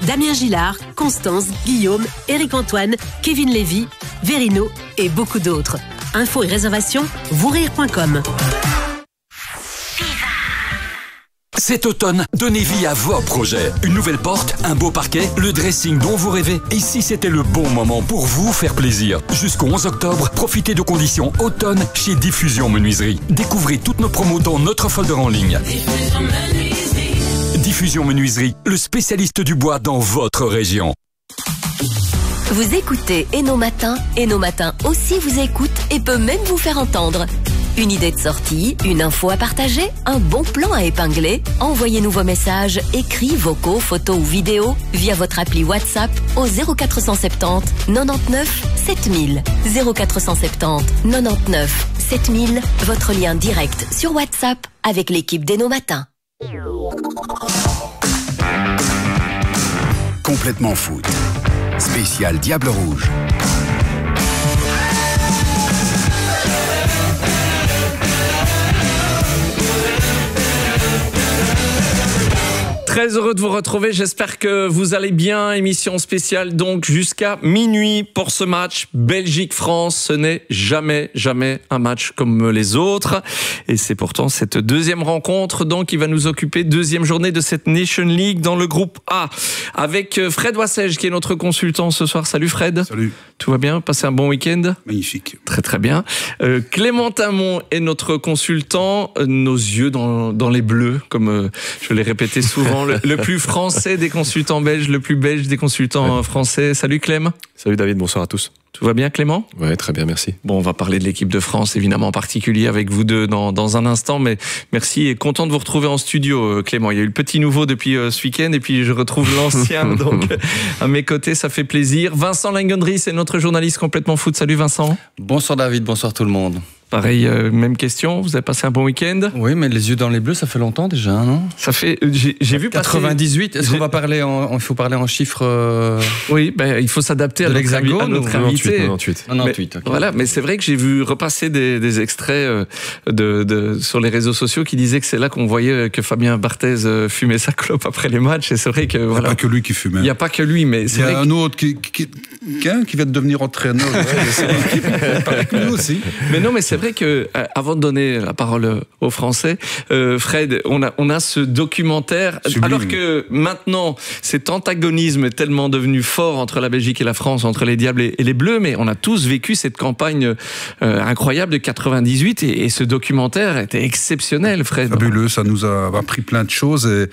Damien Gillard, Constance, Guillaume, Éric-Antoine, Kevin Lévy, Verino et beaucoup d'autres. Infos et réservations, vousrire.com. Cet automne, donnez vie à vos projets. Une nouvelle porte, un beau parquet, le dressing dont vous rêvez. Et si c'était le bon moment pour vous faire plaisir. Jusqu'au 11 octobre, profitez de conditions automne chez Diffusion Menuiserie. Découvrez toutes nos promos dans notre folder en ligne. Diffusion Menuiserie, le spécialiste du bois dans votre région. Vous écoutez Hainaut Matin aussi vous écoute et peut même vous faire entendre. Une idée de sortie, une info à partager, un bon plan à épingler? Envoyez-nous vos messages, écrits, vocaux, photos ou vidéos via votre appli WhatsApp au 0470 99 7000. 0470 99 7000, votre lien direct sur WhatsApp avec l'équipe d'Hainaut Matin. Complètement foot. Spécial Diable Rouge. Très heureux de vous retrouver, j'espère que vous allez bien. Émission spéciale donc jusqu'à minuit pour ce match Belgique-France. Ce n'est jamais un match comme les autres. Et c'est pourtant cette deuxième rencontre donc qui va nous occuper, deuxième journée de cette Nation League dans le groupe A. Avec Fred Wassège qui est notre consultant ce soir. Salut Fred. Salut. Tout va bien? Passez un bon week-end? Magnifique. Très bien. Clément Tamon est notre consultant. Nos yeux dans les bleus, comme je l'ai répété souvent. Le plus français des consultants belges, le plus belge des consultants français. Salut Clem. Salut David, bonsoir à tous. Tout va bien Clément? Ouais, très bien, merci. Bon, on va parler de l'équipe de France, évidemment en particulier avec vous deux dans un instant, mais merci et content de vous retrouver en studio Clément. Il y a eu le petit nouveau depuis ce week-end et puis je retrouve l'ancien donc à mes côtés, ça fait plaisir. Vincent Langendry, c'est notre journaliste complètement foot. Salut Vincent. Bonsoir David, bonsoir tout le monde. Pareil, même question, vous avez passé un bon week-end? Oui, mais les yeux dans les bleus, ça fait longtemps déjà, non? Ça fait, j'ai vu 98, est-ce qu'on va parler il faut parler en chiffres Oui, il faut s'adapter à notre invité. 98. Okay. Voilà, mais c'est vrai que j'ai vu repasser des extraits sur les réseaux sociaux qui disaient que c'est là qu'on voyait que Fabien Barthez fumait sa clope après les matchs, et c'est vrai que... Il n'y a pas que lui qui fumait. Il n'y a pas que lui, mais c'est vrai un autre qui vient de devenir entraîneur. C'est pareil que lui aussi. Mais non, mais c'est vrai que avant de donner la parole aux Français, Fred, on a ce documentaire, sublime. Alors que maintenant cet antagonisme est tellement devenu fort entre la Belgique et la France, entre les Diables et les Bleus, mais on a tous vécu cette campagne incroyable de 98 et ce documentaire était exceptionnel, Fred. Fabuleux, ça nous a appris plein de choses et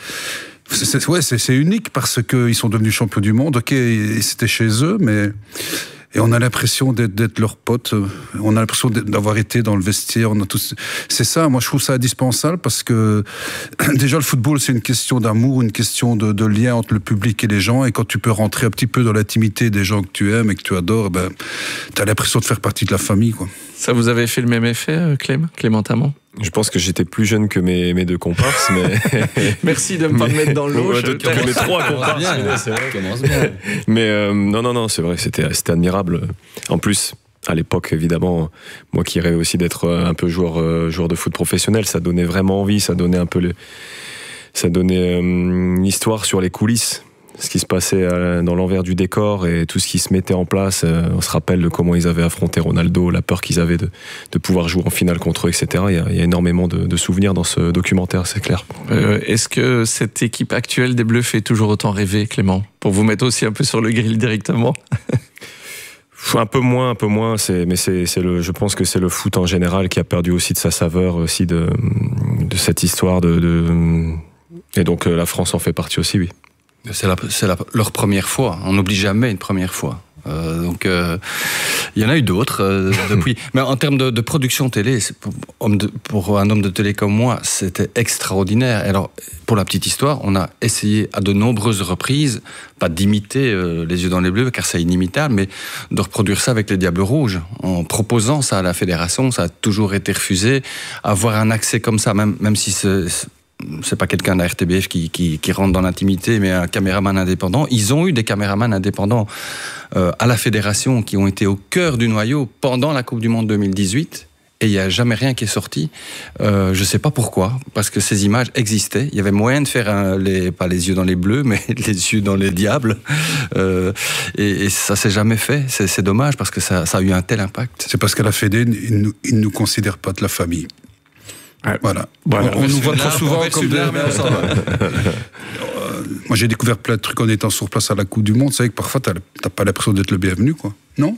c'est unique parce qu'ils sont devenus champions du monde. Ok, c'était chez eux, mais... Et on a l'impression d'être leurs potes. On a l'impression d'avoir été dans le vestiaire. C'est ça, moi je trouve ça indispensable parce que déjà le football c'est une question d'amour, une question de lien entre le public et les gens. Et quand tu peux rentrer un petit peu dans l'intimité des gens que tu aimes et que tu adores, t'as l'impression de faire partie de la famille, quoi. Ça vous avait fait le même effet, Clément Tamon? Je pense que j'étais plus jeune que mes deux comparses, mais... Merci de ne pas me mettre dans l'eau. Que mes trois comparses. C'est vrai. Commence bien. Mais non, c'est vrai, c'était admirable. En plus, à l'époque, évidemment, moi qui rêvais aussi d'être un peu joueur de foot professionnel, ça donnait vraiment envie, ça donnait un peu une histoire sur les coulisses. Ce qui se passait dans l'envers du décor et tout ce qui se mettait en place. On se rappelle de comment ils avaient affronté Ronaldo, la peur qu'ils avaient de pouvoir jouer en finale contre eux, etc. Il y a énormément de souvenirs dans ce documentaire, c'est clair. Est-ce que cette équipe actuelle des Bleus fait toujours autant rêver, Clément? Pour vous mettre aussi un peu sur le grill directement. Un peu moins, je pense que c'est le foot en général qui a perdu aussi de sa saveur, aussi de cette histoire et donc la France en fait partie aussi, oui. C'est leur première fois. On n'oublie jamais une première fois. Donc, il y en a eu d'autres depuis. Mais en termes de production télé, pour un homme de télé comme moi, c'était extraordinaire. Alors, pour la petite histoire, on a essayé à de nombreuses reprises, pas d'imiter Les Yeux dans les Bleus, car c'est inimitable, mais de reproduire ça avec les Diables Rouges. En proposant ça à la fédération, ça a toujours été refusé. Avoir un accès comme ça, même si c'est pas quelqu'un de la RTBF qui rentre dans l'intimité, mais un caméraman indépendant. Ils ont eu des caméramans indépendants à la fédération qui ont été au cœur du noyau pendant la Coupe du Monde 2018 et il n'y a jamais rien qui est sorti. Je ne sais pas pourquoi, parce que ces images existaient. Il y avait moyen de faire pas les yeux dans les bleus, mais les yeux dans les diables. Et ça ne s'est jamais fait. C'est dommage, parce que ça a eu un tel impact. C'est parce qu'à la Fédé, ils ne nous considèrent pas de la famille. Voilà. On nous voit trop souvent comme des... Moi, j'ai découvert plein de trucs en étant sur place à la Coupe du Monde. C'est vrai que parfois, t'as pas l'impression d'être le bienvenu, quoi. Non?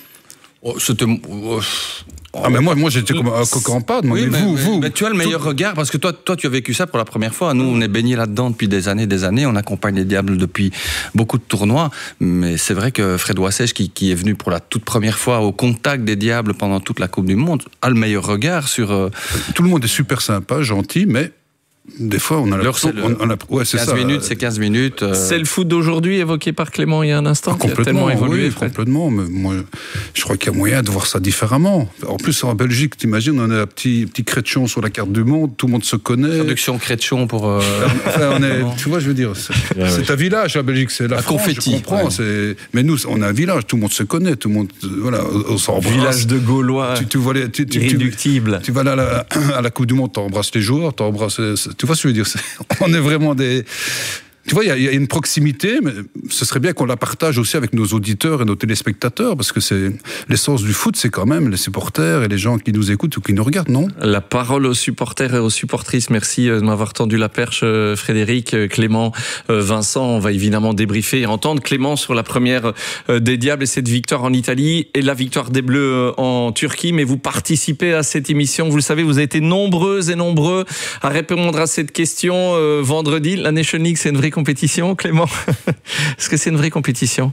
Mais moi j'étais comme un coq en pâte. Oui, mais vous, tu as le meilleur regard, parce que toi, tu as vécu ça pour la première fois. Nous, on est baignés là-dedans depuis des années. On accompagne les Diables depuis beaucoup de tournois. Mais c'est vrai que Fred Wassège, qui est venu pour la toute première fois au contact des Diables pendant toute la Coupe du Monde, a le meilleur regard sur... Tout le monde est super sympa, gentil, mais... Des fois, on a c'est 15 minutes, c'est 15 minutes. C'est le foot d'aujourd'hui évoqué par Clément il y a un instant, qui a tellement évolué. Complètement, mais moi, je crois qu'il y a moyen de voir ça différemment. En plus, en Belgique, t'imagines, on a un petit Crétchon sur la carte du monde, tout le monde se connaît. Traduction Crétchon pour... tu vois, je veux dire, c'est un village, la Belgique, c'est la France, confetti, je comprends. Ouais. Mais nous, on a un village, tout le monde se connaît, tout le monde, voilà, on s'embrasse. Village de Gaulois, irréductible. Tu vas là à la Coupe du Monde, t'embrasses les joueurs, tu vois ce que je veux dire, on est vraiment des... Tu vois, il y a une proximité, mais ce serait bien qu'on la partage aussi avec nos auditeurs et nos téléspectateurs, parce que c'est l'essence du foot, c'est quand même les supporters et les gens qui nous écoutent ou qui nous regardent, non? La parole aux supporters et aux supportrices. Merci de m'avoir tendu la perche, Frédéric, Clément, Vincent. On va évidemment débriefer et entendre Clément sur la première des Diables et cette victoire en Italie et la victoire des Bleus en Turquie. Mais vous participez à cette émission, vous le savez, vous avez été nombreuses et nombreux à répondre à cette question vendredi. La Nation League, c'est une vraie compétition, Clément? Est-ce que c'est une vraie compétition?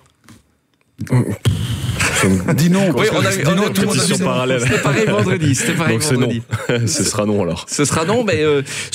Dis non. Oui, on a eu une compétition parallèle. C'était pareil vendredi. Donc vendredi. Ce sera non alors. Ce sera non, mais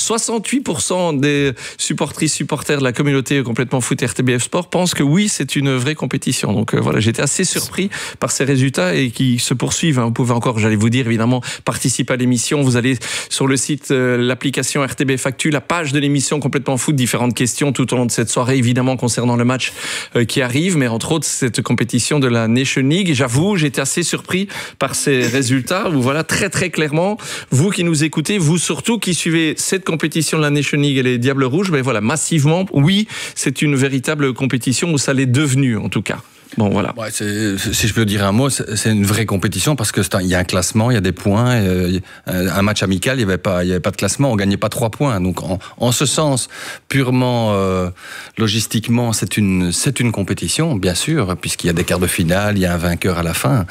68% des supporters de la communauté complètement foot RTBF Sport pensent que oui, c'est une vraie compétition. Donc voilà, j'étais assez surpris par ces résultats et qui se poursuivent. Vous pouvez encore, j'allais vous dire évidemment, participer à l'émission. Vous allez sur le site, l'application RTBF Actu, la page de l'émission complètement foot, différentes questions tout au long de cette soirée, évidemment concernant le match qui arrive, mais entre autres cette compétition de la Nation League. Et j'avoue, j'étais assez surpris par ces résultats où voilà, très très clairement, vous qui nous écoutez, vous surtout qui suivez cette compétition de la Nation League et les Diables Rouges, ben voilà, massivement, oui, c'est une véritable compétition, où ça l'est devenu en tout cas. Bon, voilà. Ouais, si je peux dire un mot, c'est une vraie compétition parce que il y a un classement, il y a des points. Un match amical, il y avait pas de classement, on gagnait pas 3 points. Donc, en ce sens, purement logistiquement, c'est une compétition, bien sûr, puisqu'il y a des quarts de finale, il y a un vainqueur à la fin.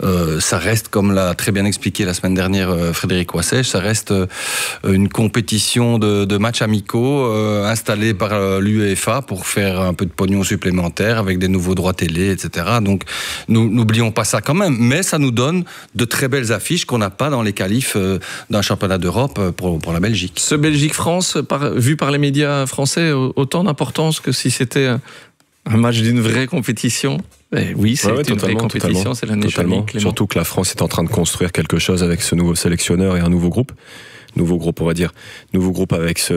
Ça reste, comme l'a très bien expliqué la semaine dernière Frédéric Wassège, ça reste une compétition de matchs amicaux installée par l'UEFA pour faire un peu de pognon supplémentaire avec des nouveaux droits télé, etc. Donc, nous n'oublions pas ça quand même. Mais ça nous donne de très belles affiches qu'on n'a pas dans les qualifs d'un championnat d'Europe pour la Belgique. Ce Belgique-France, vu par les médias français, autant d'importance que si c'était un match d'une vraie compétition. Oui, c'est une vraie compétition, c'est la Nation League. Surtout que la France est en train de construire quelque chose avec ce nouveau sélectionneur et un nouveau groupe. Nouveau groupe, on va dire. Nouveau groupe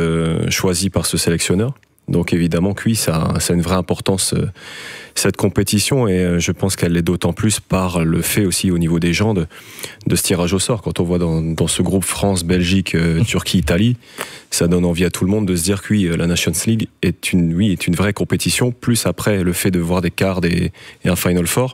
choisi par ce sélectionneur. Donc évidemment que oui, ça a une vraie importance, cette compétition, et je pense qu'elle l'est d'autant plus par le fait aussi au niveau des gens de ce tirage au sort. Quand on voit dans ce groupe France, Belgique, Turquie, Italie, ça donne envie à tout le monde de se dire que oui, la Nations League est une vraie compétition, plus après le fait de voir des quarts et un Final Four.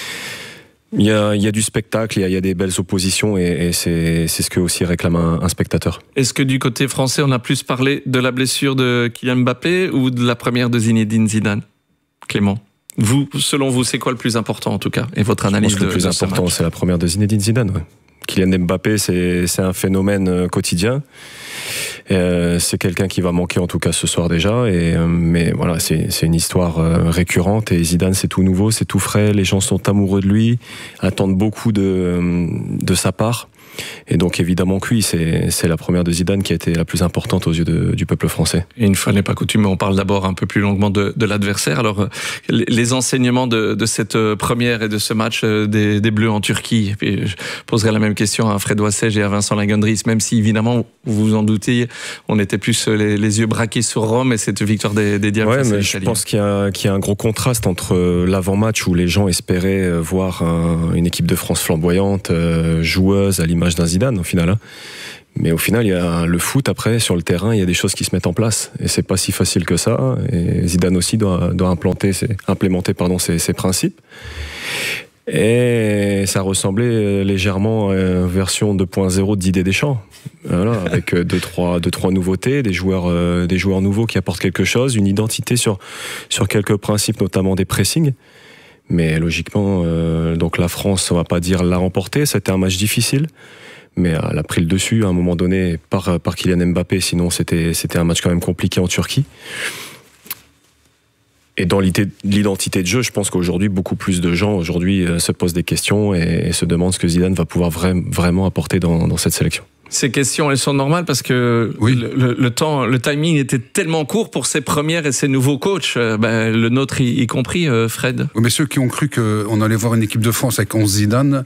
Il y a du spectacle, il y a des belles oppositions et c'est ce que aussi réclame un spectateur. Est-ce que du côté français, on a plus parlé de la blessure de Kylian Mbappé ou de la première de Zinedine Zidane, Clément? Selon vous, c'est quoi le plus important en tout cas? Et votre analyse le plus important, c'est la première de Zinedine Zidane. Ouais. Kylian Mbappé, c'est un phénomène quotidien. C'est quelqu'un qui va manquer en tout cas ce soir déjà. Mais voilà, c'est une histoire récurrente. Et Zidane, c'est tout nouveau, c'est tout frais. Les gens sont amoureux de lui, attendent beaucoup de sa part. Et donc évidemment que oui, c'est la première de Zidane qui a été la plus importante aux yeux du peuple français. Et une fois n'est pas coutume, on parle d'abord un peu plus longuement de l'adversaire. Alors les enseignements de cette première et de ce match des Bleus en Turquie. Et puis, je poserai la même question à Fred Wassège et à Vincent Lagundries, même si évidemment, vous vous en doutez, on était plus les yeux braqués sur Rome et cette victoire des Diables. Ouais, mais je pense qu'il y a un gros contraste entre l'avant-match où les gens espéraient voir une équipe de France flamboyante, joueuse, à l'image l'image d'un Zidane au final. Hein. Mais au final, il y a le foot après, sur le terrain, il y a des choses qui se mettent en place. Et c'est pas si facile que ça. Et Zidane aussi doit implémenter ses principes. Et ça ressemblait légèrement à une version 2.0 d'Didier Deschamps. Voilà, avec deux, trois nouveautés, des joueurs nouveaux qui apportent quelque chose, une identité sur quelques principes, notamment des pressings. Mais logiquement, donc la France, on va pas dire l'a remporté, c'était un match difficile. Mais elle a pris le dessus à un moment donné par Kylian Mbappé, sinon c'était un match quand même compliqué en Turquie. Et dans l'identité de jeu, je pense qu'aujourd'hui, beaucoup plus de gens se posent des questions et se demandent ce que Zidane va pouvoir vraiment apporter dans cette sélection. Ces questions, elles sont normales parce que oui. le timing était tellement court pour ces premières et ces nouveaux coachs, le nôtre y compris, Fred. Oui, mais ceux qui ont cru qu'on allait voir une équipe de France avec 11 Zidane,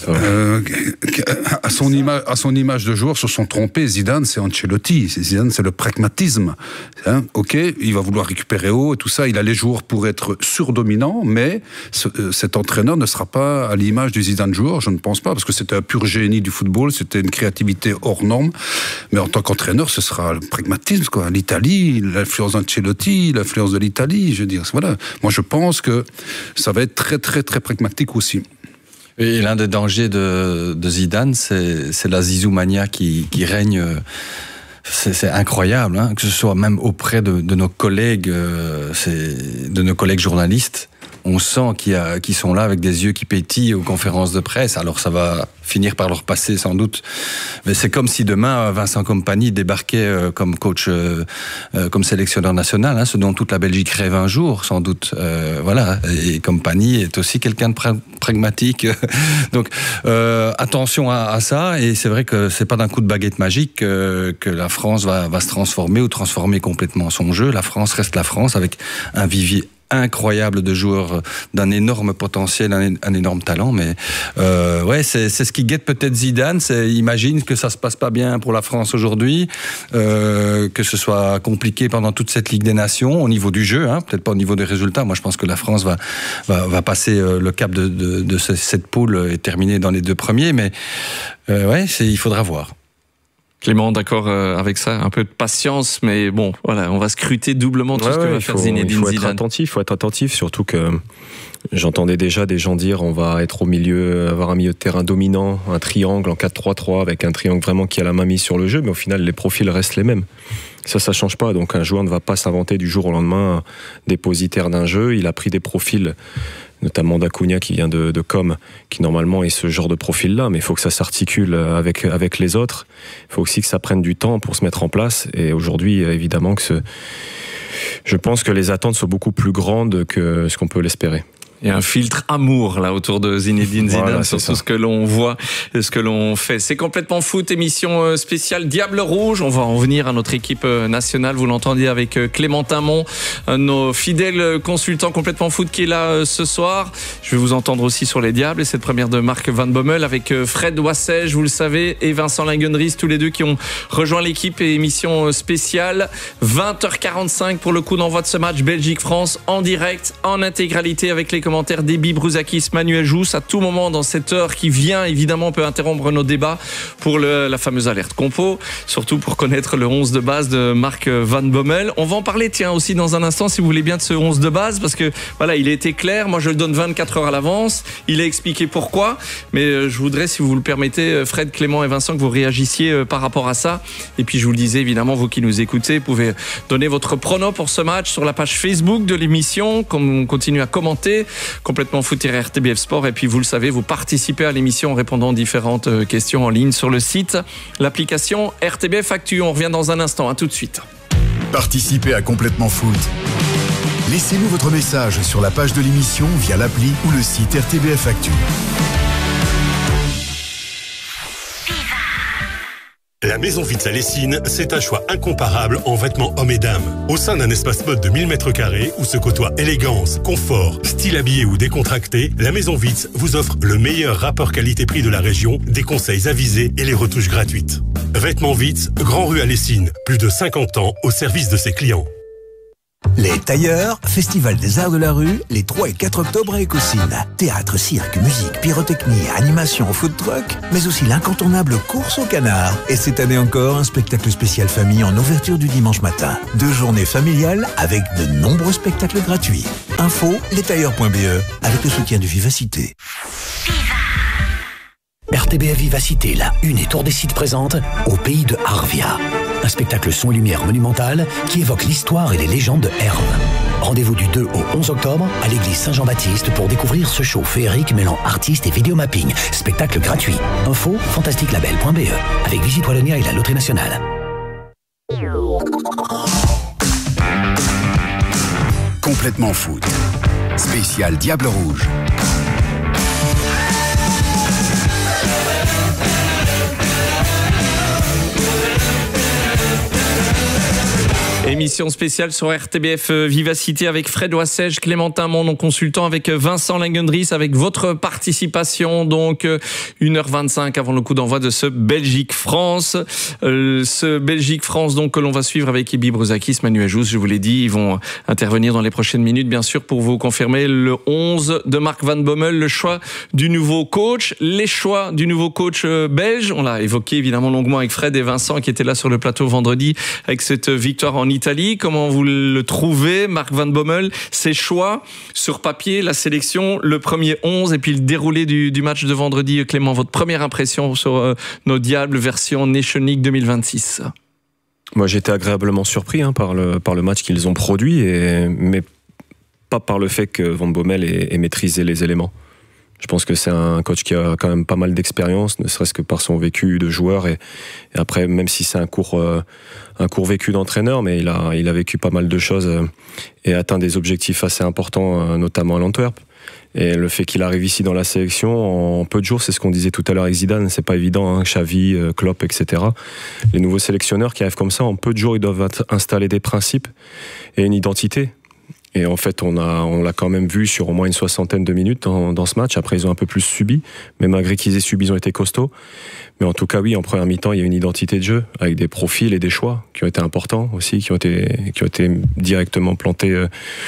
à son image de joueur, se sont trompés. Zidane, c'est Ancelotti. Zidane, c'est le pragmatisme. Hein, ok, il va vouloir récupérer haut et tout ça. Il a les joueurs pour être surdominant, mais cet entraîneur ne sera pas à l'image du Zidane joueur, je ne pense pas, parce que c'était un pur génie du football, c'était une créativité hors norme, mais en tant qu'entraîneur, ce sera le pragmatisme, quoi. L'Italie, l'influence d'Ancelotti, l'influence de l'Italie, je veux dire, voilà. Moi, je pense que ça va être très, très, très pragmatique aussi. Et l'un des dangers de Zidane, c'est la zizou-mania qui règne. C'est incroyable, hein, que ce soit même auprès de nos collègues, de nos collègues journalistes. On sent qu'ils sont là avec des yeux qui pétillent aux conférences de presse. Alors ça va finir par leur passer sans doute. Mais c'est comme si demain Vincent Kompany débarquait comme coach, comme sélectionneur national, hein, ce dont toute la Belgique rêve un jour, sans doute. Voilà. Et Kompany est aussi quelqu'un de pragmatique. Donc attention à ça. Et c'est vrai que c'est pas d'un coup de baguette magique que la France va se transformer ou transformer complètement son jeu. La France reste la France avec un vivier incroyable de joueurs d'un énorme potentiel, un énorme talent, mais ouais, c'est ce qui guette peut-être Zidane. Imagine que ça se passe pas bien pour la France aujourd'hui, que ce soit compliqué pendant toute cette Ligue des Nations au niveau du jeu, hein, peut-être pas au niveau des résultats. Moi, je pense que la France va passer le cap de cette poule et terminer dans les 2 premiers, mais ouais, il faudra voir. Clément, d'accord avec ça, un peu de patience, mais bon, voilà, on va scruter doublement tout ce que va faire Zinedine Zidane. Il faut être attentif, surtout que j'entendais déjà des gens dire on va être avoir un milieu de terrain dominant, un triangle en 4-3-3 avec un triangle vraiment qui a la main mise sur le jeu, mais au final les profils restent les mêmes. Ça change pas, donc un joueur ne va pas s'inventer du jour au lendemain dépositaire d'un jeu. Il a pris des profils, notamment d'Acuna qui vient de Com, qui normalement est ce genre de profil-là, mais il faut que ça s'articule avec les autres. Il faut aussi que ça prenne du temps pour se mettre en place. Et aujourd'hui, évidemment, je pense que les attentes sont beaucoup plus grandes que ce qu'on peut l'espérer. Il y a un filtre amour là autour de Zinedine Zidane, voilà, sur tout ce que l'on voit, ce que l'on fait. C'est Complètement Foot, émission spéciale Diable Rouge. On va en venir à notre équipe nationale. Vous l'entendez avec Clémentin Mont, nos fidèles consultants Complètement Foot qui est là ce soir. Je vais vous entendre aussi sur les Diables et cette première de Marc Van Bommel avec Fred Wassège, vous le savez, et Vincent Lingenries, tous les deux qui ont rejoint l'équipe et émission spéciale. 20h45 pour le coup d'envoi de ce match Belgique-France en direct, en intégralité avec les commentaires d'Ebi Brouzakis, Manuel Jousse. À tout moment dans cette heure qui vient, évidemment, on peut interrompre nos débats pour la fameuse alerte compo, surtout pour connaître le 11 de base de Marc Van Bommel. On va en parler, tiens, aussi dans un instant, si vous voulez bien, de ce 11 de base, parce que voilà, il a été clair. Moi, je le donne 24 heures à l'avance. Il a expliqué pourquoi, mais je voudrais, si vous le permettez, Fred, Clément et Vincent, que vous réagissiez par rapport à ça. Et puis, je vous le disais, évidemment, vous qui nous écoutez, vous pouvez donner votre prono pour ce match sur la page Facebook de l'émission, comme on continue à commenter. Complètement Foot-RTBF Sport, et puis vous le savez, vous participez à l'émission en répondant aux différentes questions en ligne sur le site, l'application RTBF Actu. On revient dans un instant, à tout de suite. Participez à Complètement Foot. Laissez-nous votre message sur la page de l'émission via l'appli ou le site RTBF Actu. La Maison Vitz à Lessines, c'est un choix incomparable en vêtements hommes et dames. Au sein d'un espace mode de 1000 m² où se côtoient élégance, confort, style habillé ou décontracté, la Maison Vitz vous offre le meilleur rapport qualité-prix de la région, des conseils avisés et les retouches gratuites. Vêtements Vitz, Grand Rue à Lessines, plus de 50 ans au service de ses clients. Les Tailleurs, Festival des Arts de la Rue, les 3 et 4 octobre à Écosine. Théâtre, cirque, musique, pyrotechnie, animation, food truck, mais aussi l'incontournable course au canard. Et cette année encore, un spectacle spécial famille en ouverture du dimanche matin. 2 journées familiales avec de nombreux spectacles gratuits. Info, lestailleurs.be, avec le soutien de Vivacité. RTBF Vivacité, la Une et Tour des Sites présente Au pays de Arvia. Un spectacle son et lumière monumental qui évoque l'histoire et les légendes de Herve. Rendez-vous du 2 au 11 octobre à l'église Saint-Jean-Baptiste pour découvrir ce show féerique mêlant artistes et vidéomapping. Spectacle gratuit. Info, fantasticlabel.be. Avec Visite Wallonia et la Loterie Nationale. Complètement foot. Spécial Diable Rouge. Émission spéciale sur RTBF Vivacité avec Fred Oissège, Clémentin Mon, consultant, avec Vincent Langendries, avec votre participation. Donc 1h25 avant le coup d'envoi de ce Belgique-France. Ce Belgique-France donc que l'on va suivre avec Ibi Bruzakis, Manu Ajous, je vous l'ai dit. Ils vont intervenir dans les prochaines minutes, bien sûr, pour vous confirmer le 11 de Mark Van Bommel, le choix du nouveau coach, les choix du nouveau coach belge. On l'a évoqué évidemment longuement avec Fred et Vincent qui étaient là sur le plateau vendredi avec cette victoire en Italie. Comment vous le trouvez, Mark Van Bommel, ses choix sur papier, la sélection, le premier 11 et puis le déroulé du match de vendredi? Clément, votre première impression sur nos Diables version Nation League 2026? Moi, j'étais agréablement surpris par le match qu'ils ont produit, mais pas par le fait que Van Bommel ait maîtrisé les éléments. Je pense que c'est un coach qui a quand même pas mal d'expérience, ne serait-ce que par son vécu de joueur et après, même si c'est un court vécu d'entraîneur, mais il a vécu pas mal de choses et atteint des objectifs assez importants, notamment à l'Antwerp. Et le fait qu'il arrive ici dans la sélection en peu de jours, c'est ce qu'on disait tout à l'heure avec Zidane, c'est pas évident, Xavi, Klopp, etc. Les nouveaux sélectionneurs qui arrivent comme ça, en peu de jours, ils doivent installer des principes et une identité. Et en fait, on l'a quand même vu sur au moins une 60aine de minutes dans ce match. Après, ils ont un peu plus subi, mais malgré qu'ils aient subi, ils ont été costauds. Mais en tout cas, oui, en première mi-temps, il y a une identité de jeu avec des profils et des choix qui ont été importants aussi, qui ont été directement plantés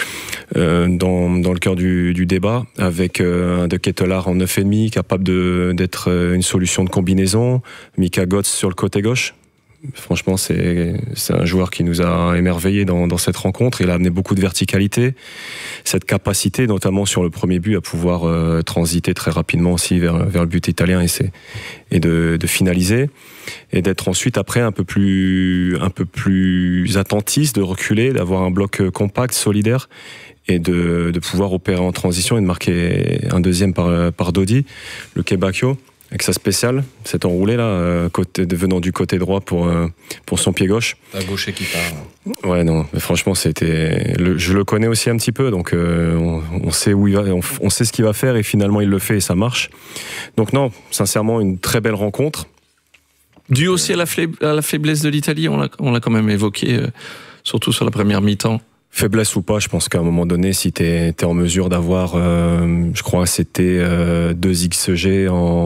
dans le cœur du débat, avec un De Ketelaar en 9,5, capable d'être une solution de combinaison, Mika Götze sur le côté gauche. Franchement, c'est un joueur qui nous a émerveillés dans cette rencontre. Il a amené beaucoup de verticalité, cette capacité, notamment sur le premier but, à pouvoir transiter très rapidement aussi vers le but italien et de finaliser, et d'être ensuite après un peu plus attentiste, de reculer, d'avoir un bloc compact, solidaire, et de pouvoir opérer en transition et de marquer un deuxième par Dodi, le Kebakio. Avec sa spéciale, cet enroulé là, venant du côté droit pour son pied gauche. La gauche qui part. Ouais, non, mais franchement, je le connais aussi un petit peu, donc on sait où il va, on sait ce qu'il va faire, et finalement il le fait et ça marche. Donc non, sincèrement, une très belle rencontre. Dû aussi à la faiblesse de l'Italie, on l'a quand même évoqué, surtout sur la première mi-temps. Faiblesse ou pas, je pense qu'à un moment donné, si t'es en mesure d'avoir, je crois que c'était 2 XG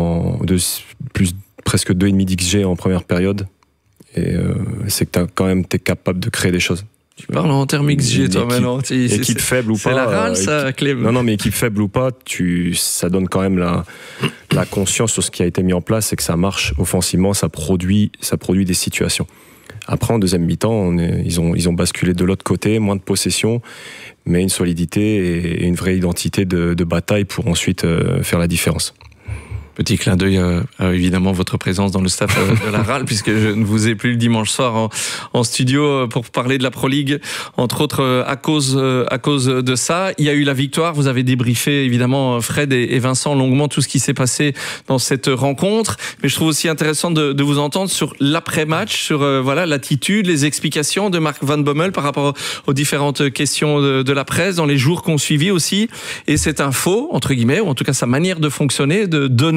presque 2,5 XG en première période, et c'est que t'es capable de créer des choses. Tu parles en termes XG, toi, maintenant. Équipe faible ou pas. C'est la râle, ça, Clem. Non, mais équipe faible ou pas, ça donne quand même la conscience sur ce qui a été mis en place, c'est que ça marche offensivement, ça produit des situations. Après, en deuxième mi-temps, ils ont basculé de l'autre côté, moins de possession, mais une solidité et une vraie identité de bataille pour ensuite faire la différence. Petit clin d'œil à évidemment votre présence dans le staff de la RAL, puisque je ne vous ai plus le dimanche soir en studio pour parler de la Pro League, entre autres à cause de ça. Il y a eu la victoire, vous avez débriefé évidemment Fred et Vincent longuement tout ce qui s'est passé dans cette rencontre, mais je trouve aussi intéressant de vous entendre sur l'après-match, sur l'attitude, les explications de Mark Van Bommel par rapport aux différentes questions de la presse dans les jours qu'on suivi aussi, et cette info, entre guillemets, ou en tout cas sa manière de fonctionner, de donner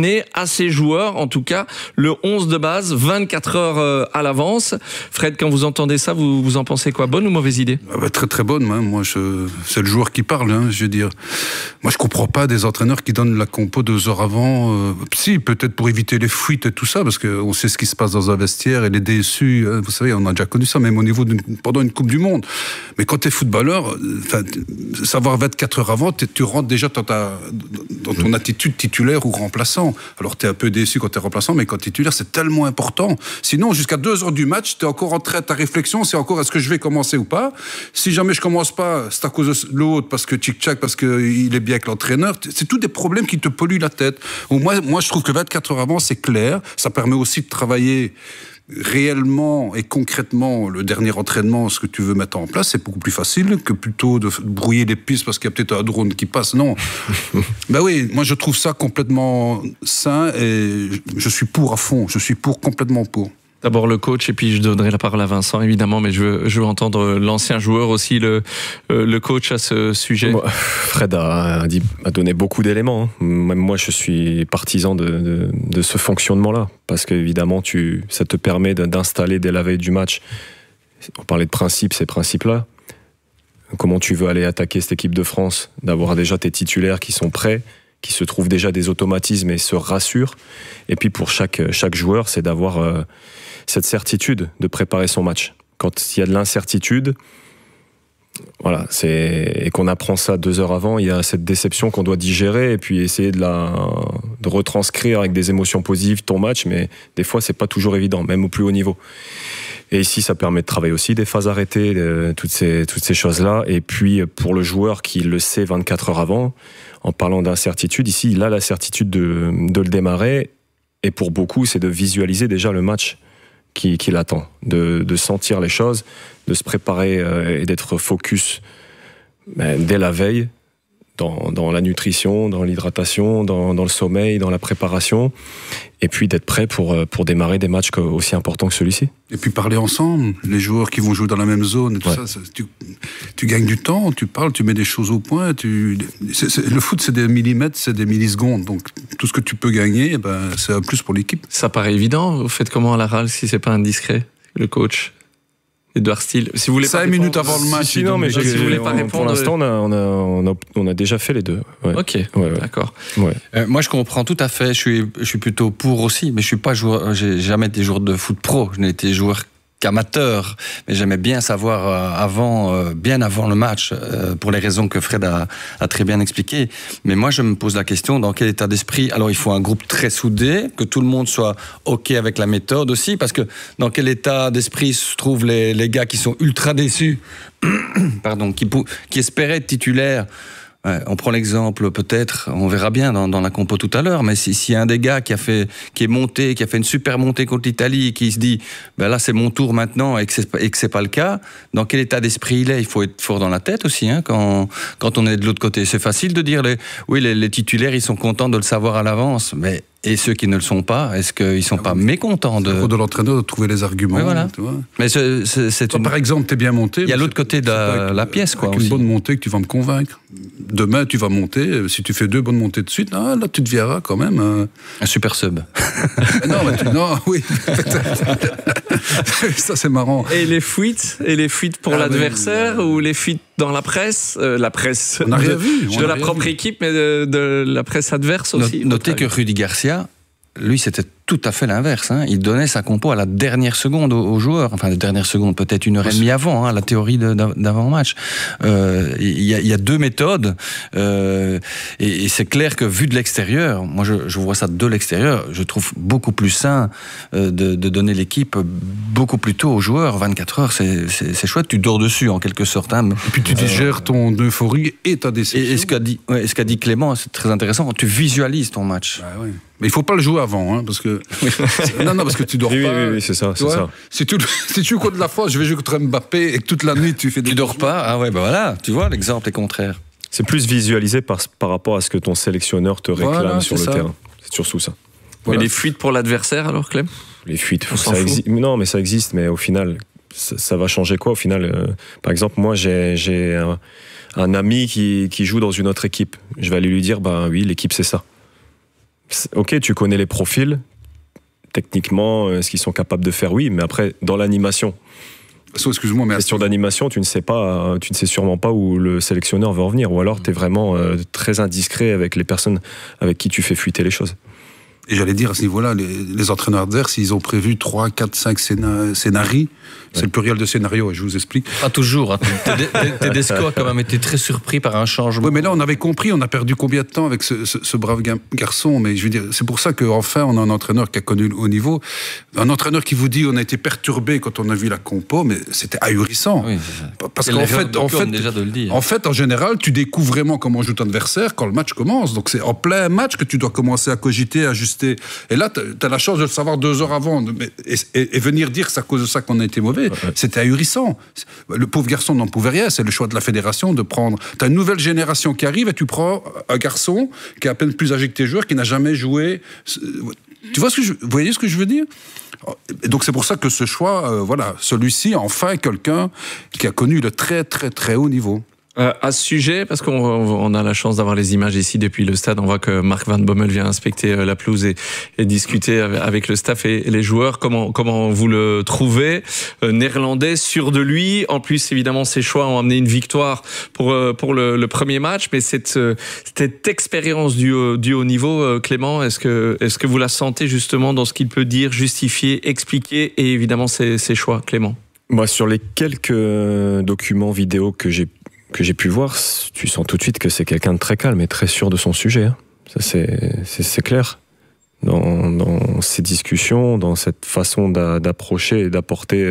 donner à ses joueurs, en tout cas le 11 de base, 24 heures à l'avance. Fred, quand vous entendez ça, vous en pensez quoi? Bonne ou mauvaise idée? Très très bonne. Moi, c'est le joueur qui parle. Je veux dire, moi je comprends pas des entraîneurs qui donnent la compo 2 heures avant. Si, peut-être pour éviter les fuites et tout ça, parce qu'on sait ce qui se passe dans un vestiaire et les déçus. Vous savez, on a déjà connu ça, même au niveau pendant une Coupe du Monde. Mais quand tu es footballeur, savoir 24 heures avant, tu rentres déjà dans ton attitude titulaire ou remplaçant. Alors tu es un peu déçu quand tu es remplaçant, mais quand titulaire, c'est tellement important. Sinon, jusqu'à 2 heures du match, tu es encore en train de ta réflexion, c'est encore est-ce que je vais commencer ou pas. Si jamais je commence pas, c'est à cause de l'autre, parce que tchic-tchac, parce qu'il est bien avec l'entraîneur. C'est tous des problèmes qui te polluent la tête. Moi, je trouve que 24 heures avant, c'est clair. Ça permet aussi de travailler réellement et concrètement le dernier entraînement, ce que tu veux mettre en place, c'est beaucoup plus facile que plutôt de brouiller les pistes parce qu'il y a peut-être un drone qui passe. Non. Ben oui, moi je trouve ça complètement sain et je suis pour à fond. Je suis complètement pour. D'abord le coach et puis je donnerai la parole à Vincent évidemment, mais je veux entendre l'ancien joueur aussi, le coach à ce sujet. Fred a donné beaucoup d'éléments. Même moi je suis partisan de ce fonctionnement-là, parce qu'évidemment ça te permet d'installer dès la veille du match, on parlait de principes, ces principes-là, comment tu veux aller attaquer cette équipe de France, d'avoir déjà tes titulaires qui sont prêts, qui se trouvent déjà des automatismes et se rassurent, et puis pour chaque joueur c'est d'avoir cette certitude de préparer son match. Quand il y a de l'incertitude, voilà, et qu'on apprend ça 2 heures avant, il y a cette déception qu'on doit digérer et puis essayer de retranscrire avec des émotions positives ton match, mais des fois c'est pas toujours évident, même au plus haut niveau. Et ici, ça permet de travailler aussi des phases arrêtées, toutes ces choses-là. Et puis pour le joueur qui le sait 24 heures avant, en parlant d'incertitude, ici il a la certitude de le démarrer, et pour beaucoup c'est de visualiser déjà le match qui l'attend, de sentir les choses, de se préparer et d'être focus dès la veille, dans la nutrition, dans l'hydratation, dans le sommeil, dans la préparation, et puis d'être prêt pour démarrer des matchs aussi importants que celui-ci. Et puis parler ensemble, les joueurs qui vont jouer dans la même zone, et tout ça, tu gagnes du temps, tu parles, tu mets des choses au point. Le foot, c'est des millimètres, c'est des millisecondes, donc tout ce que tu peux gagner, c'est un plus pour l'équipe. Ça paraît évident, vous faites comment à la RAL si c'est pas indiscret, le coach Edouard Steele, si vous voulez 5 minutes avant le match. Non, mais si vous voulez pas répondre. Pour l'instant, on a déjà fait les deux. Ouais. Ok, d'accord. Ouais. Moi, je comprends tout à fait. Je suis plutôt pour aussi, mais je suis pas joueur. J'ai jamais été joueur de foot pro. Je n'ai été joueur qu'amateur, mais j'aimais bien savoir bien avant le match, pour les raisons que Fred a très bien expliquées. Mais moi, je me pose la question, dans quel état d'esprit? Alors, il faut un groupe très soudé, que tout le monde soit OK avec la méthode aussi, parce que dans quel état d'esprit se trouvent les gars qui sont ultra déçus, pardon, qui espéraient être titulaires? On prend l'exemple, peut-être, on verra bien dans la compo tout à l'heure, mais s'il y a un des gars qui est monté, qui a fait une super montée contre l'Italie, qui se dit, là c'est mon tour maintenant, et que c'est pas le cas, dans quel état d'esprit il est? Il faut être fort dans la tête aussi, quand on est de l'autre côté. C'est facile de dire, les titulaires, ils sont contents de le savoir à l'avance, mais et ceux qui ne le sont pas, est-ce qu'ils ne sont pas mécontents de... C'est de l'entraîneur de trouver les arguments. Oui, voilà. Tu vois. Mais Par exemple, tu es bien monté. Il y a l'autre côté de la pièce, quoi. Avec une bonne montée que tu vas me convaincre. Demain, tu vas monter. Si tu fais 2 bonnes montées de suite, là, tu te verras quand même. Un super sub. Non, oui. Ça, c'est marrant. Et les fuites pour l'adversaire, ou les fuites dans la presse, on n'a rien vu. De la propre équipe, mais de la presse adverse aussi. Notez que Rudy Garcia, lui, c'était tout à fait l'inverse. Il donnait sa compo à la dernière seconde aux joueurs. Enfin, la dernière seconde, peut-être 1h30 avant, la théorie d'avant-match. Il y a 2 méthodes. Et c'est clair que vu de l'extérieur, moi je vois ça de l'extérieur, je trouve beaucoup plus sain de donner l'équipe beaucoup plus tôt aux joueurs. 24 heures, c'est chouette. Tu dors dessus, en quelque sorte. Et puis tu digères ton euphorie et ta déception. Et ce qu'a dit Clément, c'est très intéressant. Tu visualises ton match. Oui. Mais il ne faut pas le jouer avant, parce que... non, parce que tu dors pas. Oui, c'est ça. Si tu joues contre la France, je vais jouer contre Mbappé et que toute la nuit tu fais des... Tu dors pas, voilà, tu vois, l'exemple est contraire. C'est plus visualisé par rapport à ce que ton sélectionneur te réclame sur le terrain. C'est surtout ça. Voilà. Et les fuites pour l'adversaire, alors, Clem? Les fuites, ça existe. Non, mais ça existe, mais au final, ça va changer quoi au final? Par exemple, moi, j'ai un ami qui joue dans une autre équipe. Je vais aller lui dire, oui, l'équipe, c'est ça. Ok, tu connais les profils, techniquement, ce qu'ils sont capables de faire, oui, mais après, dans l'animation. Excuse-moi, mais question d'animation, tu ne sais sûrement pas où le sélectionneur veut en venir, ou alors tu es vraiment très indiscret avec les personnes avec qui tu fais fuiter les choses. Et j'allais dire, à ce niveau-là, les entraîneurs adverses, s'ils ont prévu 3, 4, 5 scénarios, c'est le pluriel de scénario, et je vous explique. Pas toujours. Hein. Tedesco a quand même été très surpris par un changement. Oui, mais là, on avait compris, on a perdu combien de temps avec ce brave garçon. Mais je veux dire, c'est pour ça qu'enfin, on a un entraîneur qui a connu le haut niveau. Un entraîneur qui vous dit, on a été perturbé quand on a vu la compo, mais c'était ahurissant. Oui, parce qu'en fait, en général, tu découvres vraiment comment joue ton adversaire quand le match commence. Donc, c'est en plein match que tu dois commencer à cogiter, à ajuster. Et là, tu as la chance de le savoir 2 heures avant. Et venir dire que c'est à cause de ça qu'on a été mauvais, c'était ahurissant. Le pauvre garçon n'en pouvait rien. C'est le choix de la fédération de prendre. Tu as une nouvelle génération qui arrive et tu prends un garçon qui est à peine plus âgé que tes joueurs, qui n'a jamais joué. Tu vois vous voyez ce que je veux dire? Et donc c'est pour ça que ce choix, celui-ci, enfin quelqu'un qui a connu le très très très haut niveau. À ce sujet, parce qu'on a la chance d'avoir les images ici depuis le stade, on voit que Mark Van Bommel vient inspecter la pelouse et discuter avec le staff et les joueurs. Comment vous le trouvez? Néerlandais, sûr de lui. En plus, évidemment, ses choix ont amené une victoire pour le premier match. Mais cette expérience du haut niveau, Clément, est-ce que vous la sentez justement dans ce qu'il peut dire, justifier, expliquer et évidemment ses choix, Clément? Moi, sur les quelques documents vidéo que j'ai pu voir, tu sens tout de suite que c'est quelqu'un de très calme et très sûr de son sujet. Hein. Ça, c'est clair. Dans ces discussions, dans cette façon d'approcher et d'apporter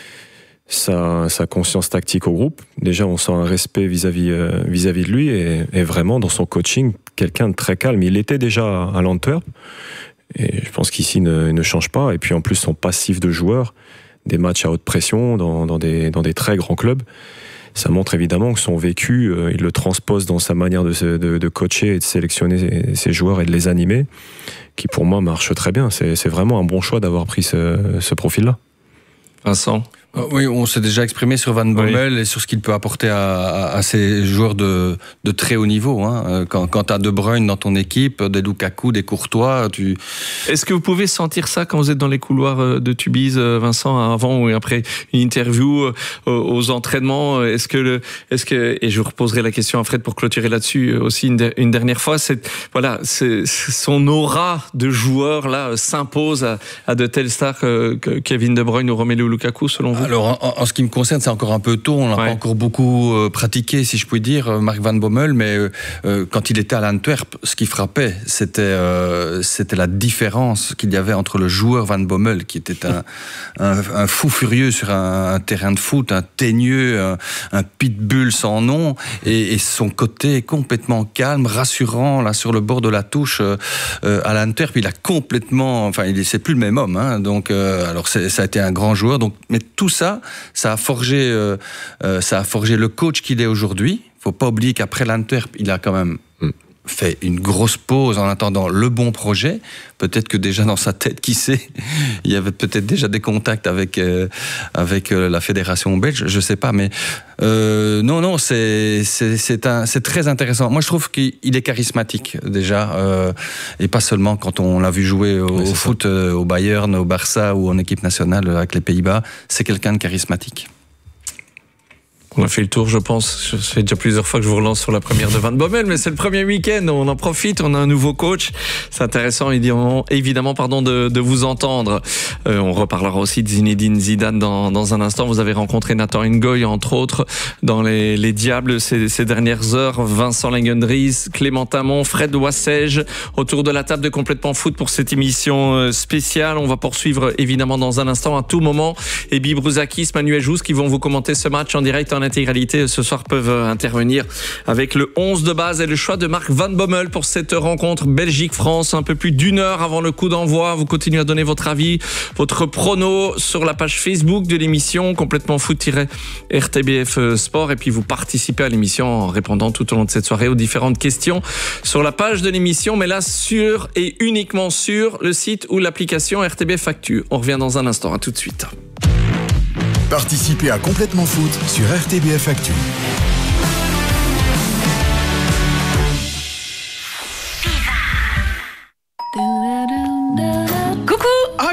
sa conscience tactique au groupe, déjà on sent un respect vis-à-vis de lui et vraiment dans son coaching, quelqu'un de très calme. Il était déjà à l'Antwerp et je pense qu'ici ne change pas. Et puis en plus son passif de joueur, des matchs à haute pression dans des très grands clubs, ça montre évidemment que son vécu, il le transpose dans sa manière de coacher et de sélectionner ses joueurs et de les animer, qui pour moi marche très bien. C'est vraiment un bon choix d'avoir pris ce profil-là. Vincent? Oui, on s'est déjà exprimé sur Van Bommel et sur ce qu'il peut apporter à ces joueurs de très haut niveau. Hein. Quand tu as De Bruyne dans ton équipe, des Lukaku, des Courtois, Est-ce que vous pouvez sentir ça quand vous êtes dans les couloirs de Tubize, Vincent, avant ou après une interview, aux entraînements? Est-ce que et je vous reposerai la question à Fred pour clôturer là-dessus aussi une dernière fois, son aura de joueur là s'impose à de telles stars que Kevin De Bruyne ou Romelu Lukaku, selon vous? Alors, en ce qui me concerne, c'est encore un peu tôt. On n'a pas encore beaucoup pratiqué, si je puis dire, Mark Van Bommel. Mais quand il était à l'Antwerp, ce qui frappait, c'était la différence qu'il y avait entre le joueur Van Bommel, qui était un fou furieux sur un terrain de foot, un teigneux, un pitbull sans nom, et son côté complètement calme, rassurant, là, sur le bord de la touche à l'Antwerp. Il a complètement... Enfin, c'est plus le même homme. Hein, donc, alors, ça a été un grand joueur. Donc, mais tout ça a forgé le coach qu'il est aujourd'hui. Il ne faut pas oublier qu'après l'Antwerp, il a quand même fait une grosse pause en attendant le bon projet. Peut-être que déjà dans sa tête, qui sait, il y avait peut-être déjà des contacts avec la fédération belge, je ne sais pas. Mais non, c'est très intéressant. Moi, je trouve qu'il est charismatique déjà, et pas seulement quand on l'a vu jouer au foot, au Bayern, au Barça ou en équipe nationale avec les Pays-Bas. C'est quelqu'un de charismatique. On a fait le tour, je pense. Ça fait déjà plusieurs fois que je vous relance sur la première de Van Bommel, mais c'est le premier week-end, on en profite, on a un nouveau coach. C'est intéressant, évidemment, de vous entendre. On reparlera aussi de Zinedine Zidane dans un instant. Vous avez rencontré Nathan Ngoy, entre autres, dans les Diables ces dernières heures. Vincent Langendries, Clément Tamon, Fred Wassège, autour de la table de Complètement Foot pour cette émission spéciale. On va poursuivre, évidemment, dans un instant, à tout moment. Et Bibrouzakis, Manuel Jousse, qui vont vous commenter ce match en direct en intégralité ce soir, peuvent intervenir avec le 11 de base et le choix de Mark Van Bommel pour cette rencontre Belgique-France. Un peu plus d'1 heure avant le coup d'envoi, vous continuez à donner votre avis, votre prono sur la page Facebook de l'émission Complètement Foot-RTBF Sport, et puis vous participez à l'émission en répondant tout au long de cette soirée aux différentes questions sur la page de l'émission, mais là sur et uniquement sur le site ou l'application RTBF Actu. On revient dans un instant, à tout de suite. Participez à Complètement Foot sur RTBF Actu.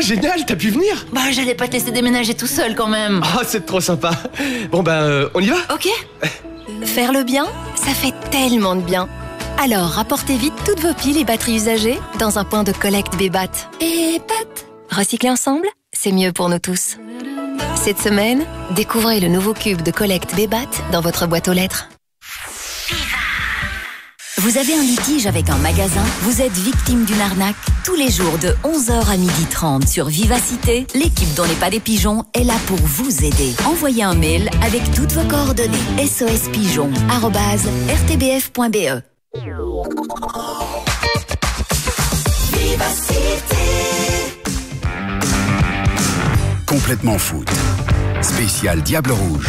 génial, t'as pu venir? Bah, j'allais pas te laisser déménager tout seul quand même. Oh, c'est trop sympa. Bon, on y va? Ok. Faire le bien, ça fait tellement de bien. Alors, rapportez vite toutes vos piles et batteries usagées dans un point de collecte Bébat. Bébat. Recycler ensemble, c'est mieux pour nous tous. Cette semaine, découvrez le nouveau cube de collecte Bébat dans votre boîte aux lettres. Vous avez un litige avec un magasin? Vous êtes victime d'une arnaque? Tous les jours de 11h à 12h30 sur Vivacité, l'équipe d'On n'est pas des pigeons est là pour vous aider. Envoyez un mail avec toutes vos coordonnées. sospigeon@rtbf.be. Complètement foot. Spécial Diable Rouge.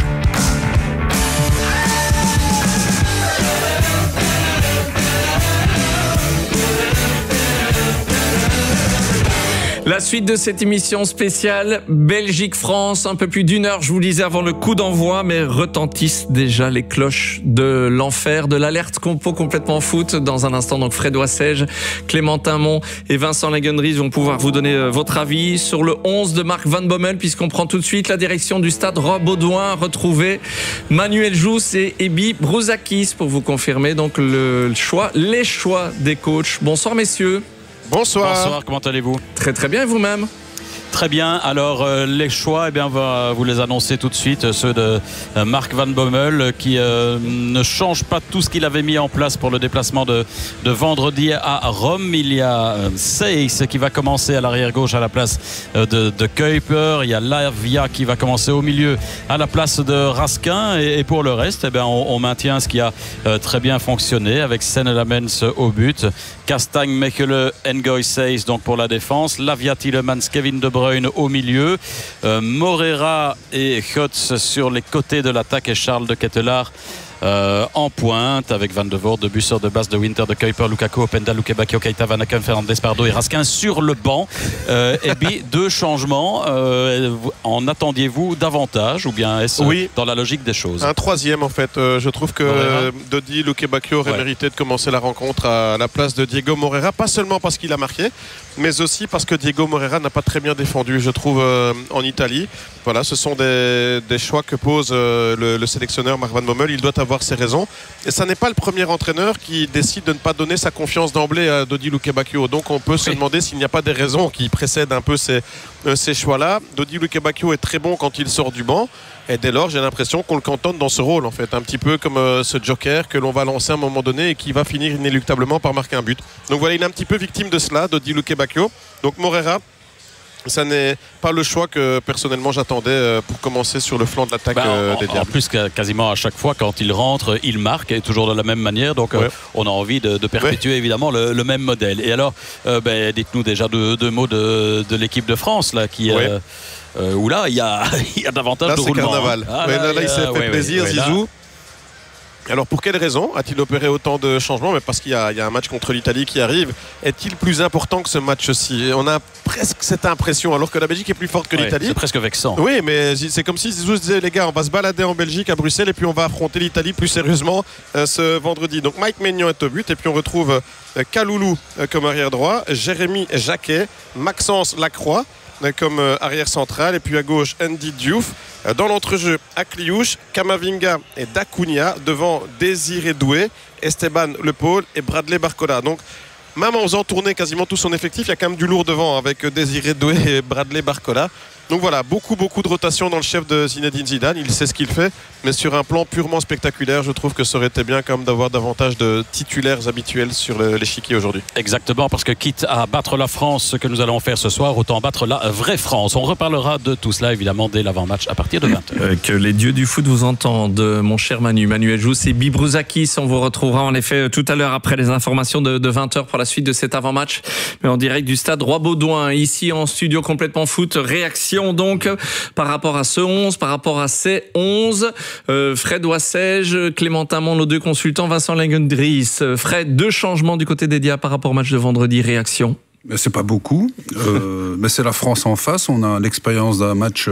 La suite de cette émission spéciale Belgique-France, un peu plus d'une heure, je vous le disais avant le coup d'envoi, mais retentissent déjà les cloches de l'enfer, de l'alerte compo complètement foot. Dans un instant, donc Fred Oissège, Clémentin Mont et Vincent Lagendries vont pouvoir vous donner votre avis sur le 11 de Marc Van Bommel, puisqu'on prend tout de suite la direction du stade Roy-Baudouin, retrouver Manuel Jousse et Ebi Brouzakis pour vous confirmer donc les choix des coachs. Bonsoir messieurs. Bonsoir. Bonsoir, comment allez-vous? Très très bien, et vous-même? Très bien. Alors les choix, on va vous les annoncer tout de suite. Ceux de Marc Van Bommel qui ne change pas tout ce qu'il avait mis en place pour le déplacement de vendredi à Rome. Il y a Seyss qui va commencer à l'arrière gauche à la place de Kuiper. Il y a Lavia qui va commencer au milieu à la place de Raskin. Et pour le reste, on maintient ce qui a très bien fonctionné avec Senelamens au but, Castagne, Mechele, Ngoy, Seyss donc pour la défense, Lavia, Tielemans, Kevin De Bruyne au milieu, Morera et Götze sur les côtés de l'attaque et Charles de Ketelaar en pointe avec Van de Voort, de Bussard, de Bas, de Winter, de Kuiper, Lukaku, Openda, Lukebakio, Keita, Van Aken, Fernandes, Pardo et Raskin sur le banc. Et puis deux changements. En attendiez-vous davantage ou bien est-ce dans la logique des choses? Un troisième en fait. Je trouve que Dodi Lukebakio aurait mérité de commencer la rencontre à la place de Diego Moreira, pas seulement parce qu'il a marqué, mais aussi parce que Diego Moreira n'a pas très bien défendu, je trouve, en Italie. Voilà, ce sont des choix que pose le sélectionneur Marc Van Bommel. Il doit avoir ses raisons. Et ça n'est pas le premier entraîneur qui décide de ne pas donner sa confiance d'emblée à Dodi Lukebakio. Donc on peut se demander s'il n'y a pas des raisons qui précèdent un peu ces choix-là. Dodi Lukebakio est très bon quand il sort du banc. Et dès lors, j'ai l'impression qu'on le cantonne dans ce rôle, en fait. Un petit peu comme ce joker que l'on va lancer à un moment donné et qui va finir inéluctablement par marquer un but. Donc voilà, il est un petit peu victime de cela, Dodi Lukebakio. Donc Morera, ça n'est pas le choix que personnellement j'attendais pour commencer sur le flanc de l'attaque des Diables. En plus, quasiment à chaque fois, quand il rentre, il marque, et toujours de la même manière. Donc on a envie de perpétuer évidemment le même modèle. Et alors, dites-nous déjà deux mots de l'équipe de France là, qui... où là, il y a davantage de roulement. Là, c'est carnaval. Là, il s'est fait plaisir, Zizou. Alors, pour quelle raison a-t-il opéré autant de changements? Mais parce qu'il y a un match contre l'Italie qui arrive. Est-il plus important que ce match-ci? On a presque cette impression, alors que la Belgique est plus forte que l'Italie. C'est presque vexant. Oui, mais c'est comme si Zizou se disait, les gars, on va se balader en Belgique, à Bruxelles, et puis on va affronter l'Italie plus sérieusement ce vendredi. Donc, Mike Maignan est au but, et puis on retrouve Kaloulou comme arrière droit, Jérémy Jacquet, Maxence Lacroix comme arrière central, et puis à gauche Andy Diouf. Dans l'entrejeu, Akliouche, Kamavinga et Dacunia devant Désiré Doué, Esteban Le Paul et Bradley Barcola. Donc même en faisant tourner quasiment tout son effectif, il y a quand même du lourd devant avec Désiré Doué et Bradley Barcola. Donc voilà, beaucoup de rotation dans le chef de Zinedine Zidane. Il sait ce qu'il fait, mais sur un plan purement spectaculaire, je trouve que ça aurait été bien quand même d'avoir davantage de titulaires habituels sur l'échiquier aujourd'hui. Exactement, parce que quitte à battre la France, ce que nous allons faire ce soir, autant battre la vraie France. On reparlera de tout cela évidemment dès l'avant-match à partir de 20h. Que les dieux du foot vous entendent, mon cher Manuel Jousse et Ebi Brouzakis. On vous retrouvera en effet tout à l'heure après les informations de 20h pour la suite de cet avant-match, mais en direct du stade Roy-Baudouin, ici en studio complètement foot. Réaction donc par rapport à ce 11, par rapport à ces 11. Fred Oissège, Clémentin Mont, nos deux consultants, Vincent Lagendries. Fred, deux changements du côté des Diables par rapport au match de vendredi. Réaction? Mais c'est pas beaucoup, mais c'est la France en face. On a l'expérience d'un match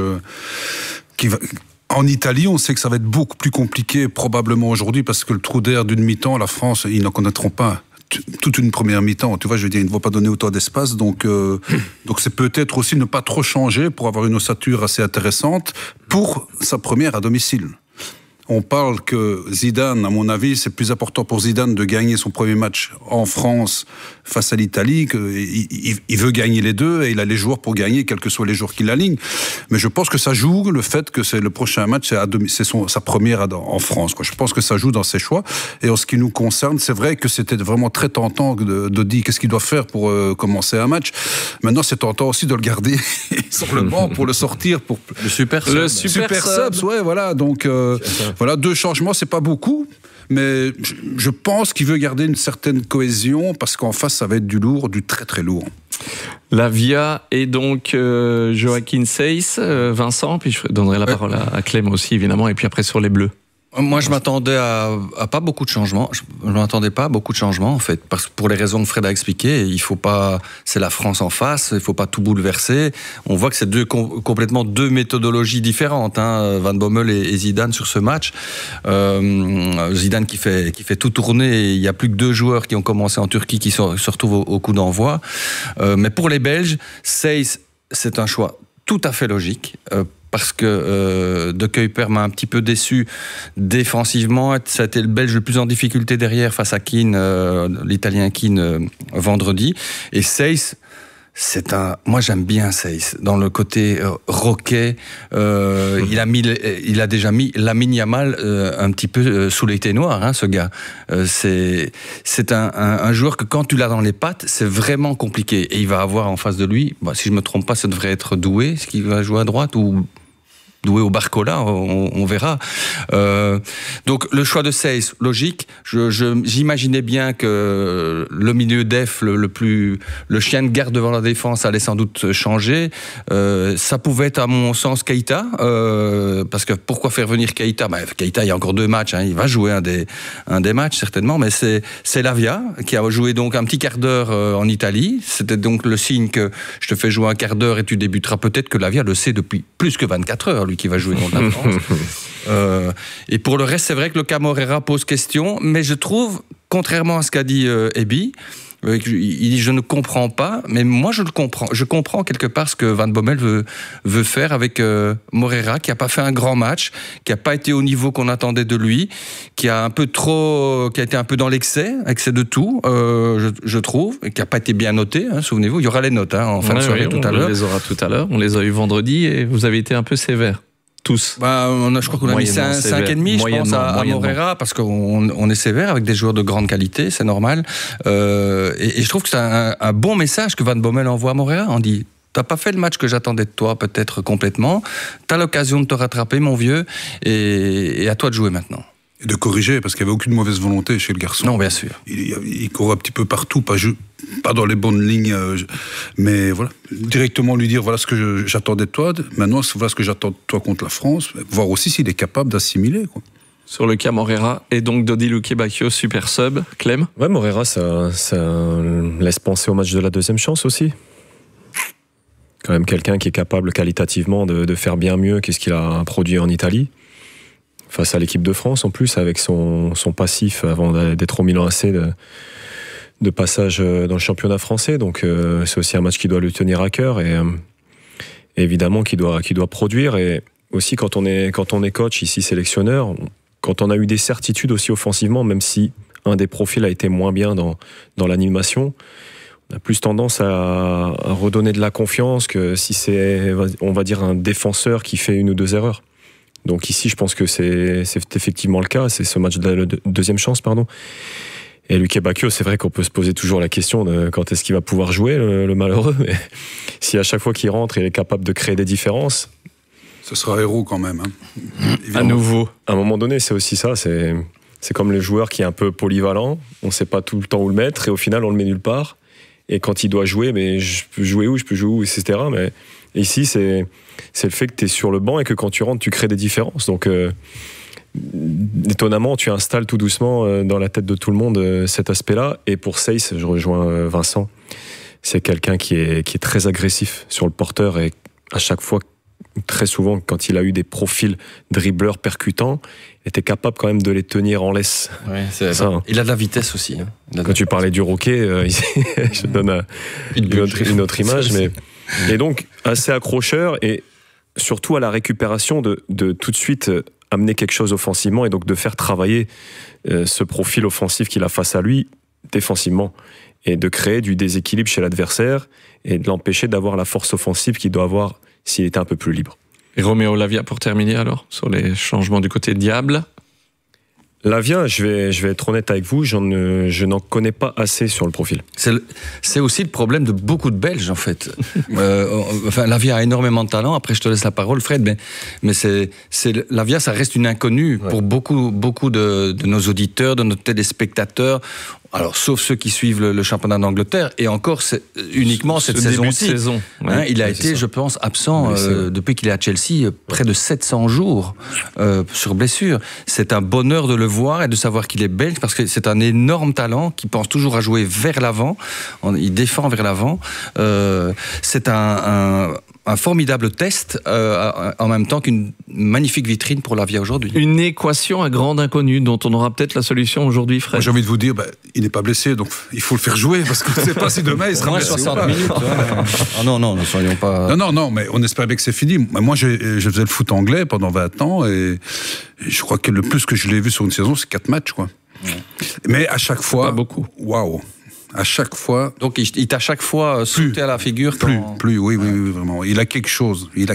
qui va... En Italie, on sait que ça va être beaucoup plus compliqué probablement aujourd'hui parce que le trou d'air d'une mi-temps, la France, ils n'en connaîtront pas toute une première mi-temps. Tu vois, je veux dire, il ne va pas donner autant d'espace. Donc c'est peut-être aussi ne pas trop changer pour avoir une ossature assez intéressante pour sa première à domicile. On parle que Zidane, à mon avis, c'est plus important pour Zidane de gagner son premier match en France face à l'Italie, qu'il veut gagner les deux et il a les joueurs pour gagner, quels que soient les joueurs qui l'alignent. Mais je pense que ça joue le fait que c'est le prochain match, c'est sa première en France, quoi. Je pense que ça joue dans ses choix. Et en ce qui nous concerne, c'est vrai que c'était vraiment très tentant de dire qu'est-ce qu'il doit faire pour commencer un match. Maintenant, c'est tentant aussi de le garder sur le banc pour le sortir pour le super sub. Le super sub, ouais, voilà. Donc voilà, 2 changements, c'est pas beaucoup, mais je pense qu'il veut garder une certaine cohésion parce qu'en face, ça va être du lourd, du très très lourd. Lavia et donc Joaquin Seyss, Vincent, puis je donnerai la parole à Clem aussi, évidemment, et puis après sur les Bleus. Moi, je m'attendais à pas beaucoup de changements. Je m'attendais pas à beaucoup de changements, en fait, parce que pour les raisons que Fred a expliquées, il faut pas. C'est la France en face, il faut pas tout bouleverser. On voit que c'est complètement deux méthodologies différentes, hein, Van Bommel et Zidane sur ce match. Zidane qui fait tout tourner. Il y a plus que 2 joueurs qui ont commencé en Turquie qui se retrouvent au coup d'envoi. Mais pour les Belges, Seyss, c'est un choix tout à fait logique. Parce que De Kuyper m'a un petit peu déçu défensivement. Ça a été le Belge le plus en difficulté derrière face à Keane, l'Italien Keane, vendredi. Et Seyss, moi j'aime bien Seyss dans le côté roquet. Il a déjà mis Lamine Yamal un petit peu sous les noir, hein, ce gars. C'est un joueur que quand tu l'as dans les pattes, c'est vraiment compliqué. Et il va avoir en face de lui, si je me trompe pas, ça devrait être Doué, est-ce qu'il va jouer à droite ou Doué au Barcola, on verra. Donc le choix de Seyss, logique. J'imaginais bien que le milieu def, le chien de garde devant la défense allait sans doute changer. Ça pouvait être à mon sens Keita, parce que pourquoi faire venir Keita? Keita, il y a encore 2 matchs, hein, il va jouer un des matchs certainement, mais c'est Lavia qui a joué donc un petit quart d'heure en Italie. C'était donc le signe que je te fais jouer un quart d'heure et tu débuteras. Peut-être que Lavia le sait depuis plus que 24 heures, lui qui va jouer contre la France. Et pour le reste, c'est vrai que le cas Moreira pose question, mais je trouve, contrairement à ce qu'a dit Ebi, il dit je ne comprends pas, mais moi je le comprends. Je comprends quelque part ce que Van Bommel veut faire avec Moreira, qui n'a pas fait un grand match, qui n'a pas été au niveau qu'on attendait de lui, qui a été un peu dans l'excès de tout, je trouve, et qui n'a pas été bien noté. Hein, souvenez-vous, il y aura les notes en fin de soirée tout à l'heure. On les aura tout à l'heure. On les a eu vendredi et vous avez été un peu sévère. Tous. Je crois qu'on a mis 5,5, je pense, à Moreira, parce qu'on est sévère avec des joueurs de grande qualité, c'est normal. Et je trouve que c'est un bon message que Van Bommel envoie à Moreira. On dit, t'as pas fait le match que j'attendais de toi, peut-être complètement. T'as l'occasion de te rattraper, mon vieux, et à toi de jouer maintenant. Et de corriger, parce qu'il n'y avait aucune mauvaise volonté chez le garçon. Non, bien sûr. Il court un petit peu partout, pas dans les bonnes lignes, mais voilà, directement lui dire voilà ce que j'attendais de toi, maintenant voilà ce que j'attends de toi contre la France, voir aussi s'il est capable d'assimiler, quoi. Sur le cas Moreira et donc Dodi Lukebakio, super sub. Clem? Ouais, Moreira, ça laisse penser au match de la deuxième chance aussi. Quand même quelqu'un qui est capable qualitativement de faire bien mieux que ce qu'il a produit en Italie. Face à l'équipe de France en plus, avec son passif avant d'être au Milan AC de passage dans le championnat français. Donc c'est aussi un match qui doit lui tenir à cœur et évidemment qui doit produire. Et aussi quand on est coach, ici sélectionneur, quand on a eu des certitudes aussi offensivement, même si un des profils a été moins bien dans l'animation, on a plus tendance à redonner de la confiance que si c'est, on va dire, un défenseur qui fait 1 ou 2 erreurs. Donc ici, je pense que c'est effectivement le cas. C'est ce match de la deuxième chance, pardon. Et Lukebakio, c'est vrai qu'on peut se poser toujours la question de quand est-ce qu'il va pouvoir jouer, le malheureux. Mais si à chaque fois qu'il rentre, il est capable de créer des différences, ce sera héros quand même. Hein. À nouveau. À un moment donné, c'est aussi ça. C'est comme le joueur qui est un peu polyvalent. On ne sait pas tout le temps où le mettre et au final, on le met nulle part. Et quand il doit jouer, mais je peux jouer où, etc. Mais ici, c'est le fait que tu es sur le banc et que quand tu rentres, tu crées des différences. Donc, étonnamment, tu installes tout doucement dans la tête de tout le monde cet aspect-là. Et pour Seyss, je rejoins Vincent, c'est quelqu'un qui est très agressif sur le porteur et à chaque fois très souvent, quand il a eu des profils dribbleurs percutants, il était capable quand même de les tenir en laisse. Ouais, ça, hein. Il a de la vitesse aussi. Hein. Quand tu parlais du Roquet, je donne une autre image. Et donc, assez accrocheur et surtout à la récupération de tout de suite amener quelque chose offensivement et donc de faire travailler ce profil offensif qu'il a face à lui défensivement et de créer du déséquilibre chez l'adversaire et de l'empêcher d'avoir la force offensive qu'il doit avoir s'il était un peu plus libre. Et Roméo Lavia pour terminer alors, sur les changements du côté de Diable. Lavia, je vais être honnête avec vous, je n'en connais pas assez sur le profil. C'est aussi le problème de beaucoup de Belges en fait. Lavia a énormément de talent. Après, je te laisse la parole, Fred. Mais Lavia, ça reste une inconnue pour beaucoup de nos auditeurs, de nos téléspectateurs. Alors, sauf ceux qui suivent le championnat d'Angleterre, et encore uniquement cette saison-ci. Ouais, il a été, je pense, absent depuis qu'il est à Chelsea, près de 700 jours sur blessure. C'est un bonheur de le voir et de savoir qu'il est belge, parce que c'est un énorme talent qui pense toujours à jouer vers l'avant. Il défend vers l'avant. C'est un formidable test, en même temps qu'une magnifique vitrine pour Lavia aujourd'hui. Une équation à grande inconnue dont on aura peut-être la solution aujourd'hui, Fred. Moi, j'ai envie de vous dire, il n'est pas blessé, donc il faut le faire jouer, parce que je ne sais pas si demain il sera blessé 60 ou pas. minutes. Non, ne soyons pas... Non, mais on espère bien que c'est fini. Moi, je faisais le foot anglais pendant 20 ans, et je crois que le plus que je l'ai vu sur une saison, c'est 4 matchs, quoi. Ouais. Mais à chaque fois... Pas beaucoup. Waouh. À chaque fois... Donc, il t'a chaque fois sauté à la figure Plus, oui, vraiment. Il a quelque chose. Il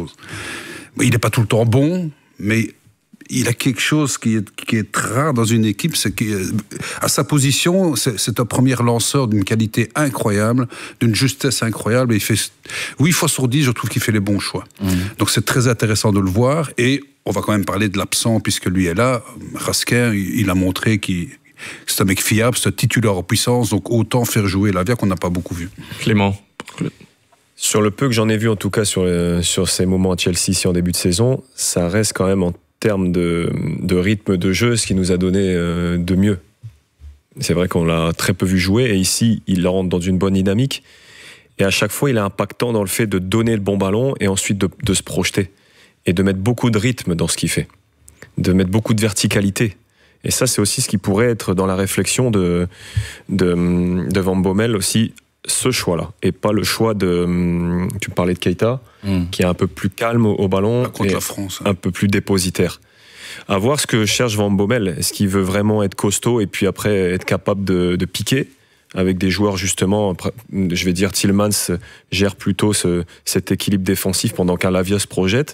n'est pas tout le temps bon, mais il a quelque chose qui est rare dans une équipe. C'est qu'à sa position, c'est un premier lanceur d'une qualité incroyable, d'une justesse incroyable. Et il fait 8 fois sur 10, je trouve qu'il fait les bons choix. Donc, c'est très intéressant de le voir. Et on va quand même parler de l'absent, puisque lui est là. Raskin, il a montré c'est un mec fiable, c'est un titulaire en puissance, donc autant faire jouer Lavia qu'on n'a pas beaucoup vu. Clément. Sur le peu que j'en ai vu, en tout cas sur ces moments à Chelsea ici en début de saison, ça reste quand même en termes de rythme de jeu ce qui nous a donné de mieux. C'est vrai qu'on l'a très peu vu jouer et ici il rentre dans une bonne dynamique et à chaque fois il est impactant dans le fait de donner le bon ballon et ensuite de se projeter et de mettre beaucoup de rythme dans ce qu'il fait, de mettre beaucoup de verticalité. Et ça, c'est aussi ce qui pourrait être dans la réflexion de Van Bommel aussi, ce choix-là. Et pas le choix tu parlais de Keita, qui est un peu plus calme au ballon, contre la France, un peu plus dépositaire. À voir ce que cherche Van Bommel. Est-ce qu'il veut vraiment être costaud et puis après être capable de piquer avec des joueurs justement, je vais dire Tielemans gère plutôt cet équilibre défensif pendant qu'un Lavia se projette.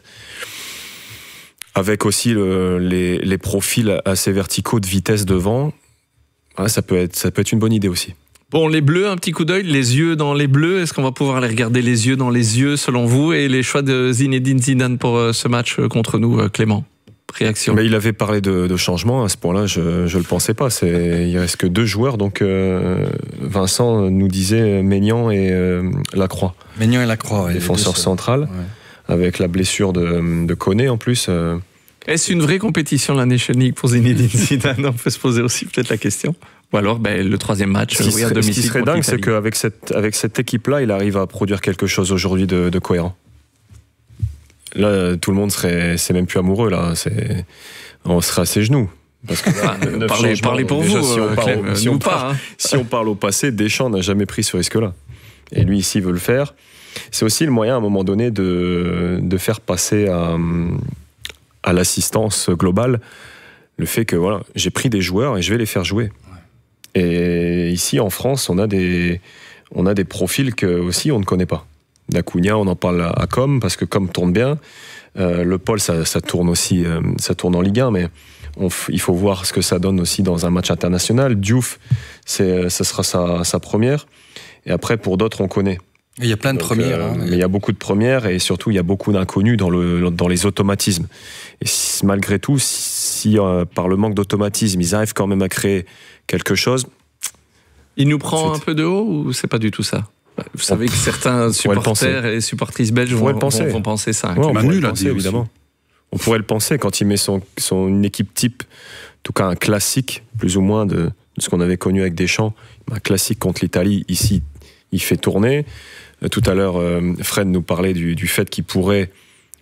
Avec aussi les profils assez verticaux de vitesse devant, ça peut être une bonne idée aussi. Bon, les Bleus, un petit coup d'œil, les yeux dans les Bleus. Est-ce qu'on va pouvoir les regarder les yeux dans les yeux selon vous? Et les choix de Zinedine Zidane pour ce match contre nous, Clément? Réaction. Mais il avait parlé de changement, à ce point-là, je ne le pensais pas. Il reste que 2 joueurs, donc Vincent nous disait Maignan et Lacroix. Maignan et Lacroix, défenseur central. Ouais. Avec la blessure de Koné en plus. Est-ce une vraie compétition la Nation League pour Zinedine Zidane? On peut se poser aussi peut-être la question. Ou alors le 3e match. Ce qui serait dingue, c'est qu'avec cette équipe-là, il arrive à produire quelque chose aujourd'hui de cohérent. Là, tout le monde c'est même plus amoureux. Là, on serait à ses genoux. Parce que parlez pour vous, si on parle au passé, Deschamps n'a jamais pris ce risque-là. Et lui, ici, veut le faire. C'est aussi le moyen, à un moment donné, de faire passer à l'assistance globale le fait que voilà, j'ai pris des joueurs et je vais les faire jouer. Ouais. Et ici, en France, on a des profils que aussi on ne connaît pas. D'Acuna, on en parle à Com, parce que Com tourne bien. Le Paul, ça tourne aussi, ça tourne en Ligue 1, mais il faut voir ce que ça donne aussi dans un match international. Diouf, ça sera sa première. Et après, pour d'autres, on connaît. Il y a plein de premières. Mais il y a beaucoup de premières et surtout, il y a beaucoup d'inconnus dans les automatismes. Et malgré tout, si par le manque d'automatisme, ils arrivent quand même à créer quelque chose... Il nous prend un peu de haut ou c'est pas du tout ça? Vous savez que certains supporters et supportrices belges vont penser ça. Ouais, on pourrait le penser, évidemment. On pourrait le penser quand il met son équipe type, en tout cas un classique, plus ou moins de ce qu'on avait connu avec Deschamps, un classique contre l'Italie, ici, il fait tourner. Tout à l'heure, Fred nous parlait du fait qu'il pourrait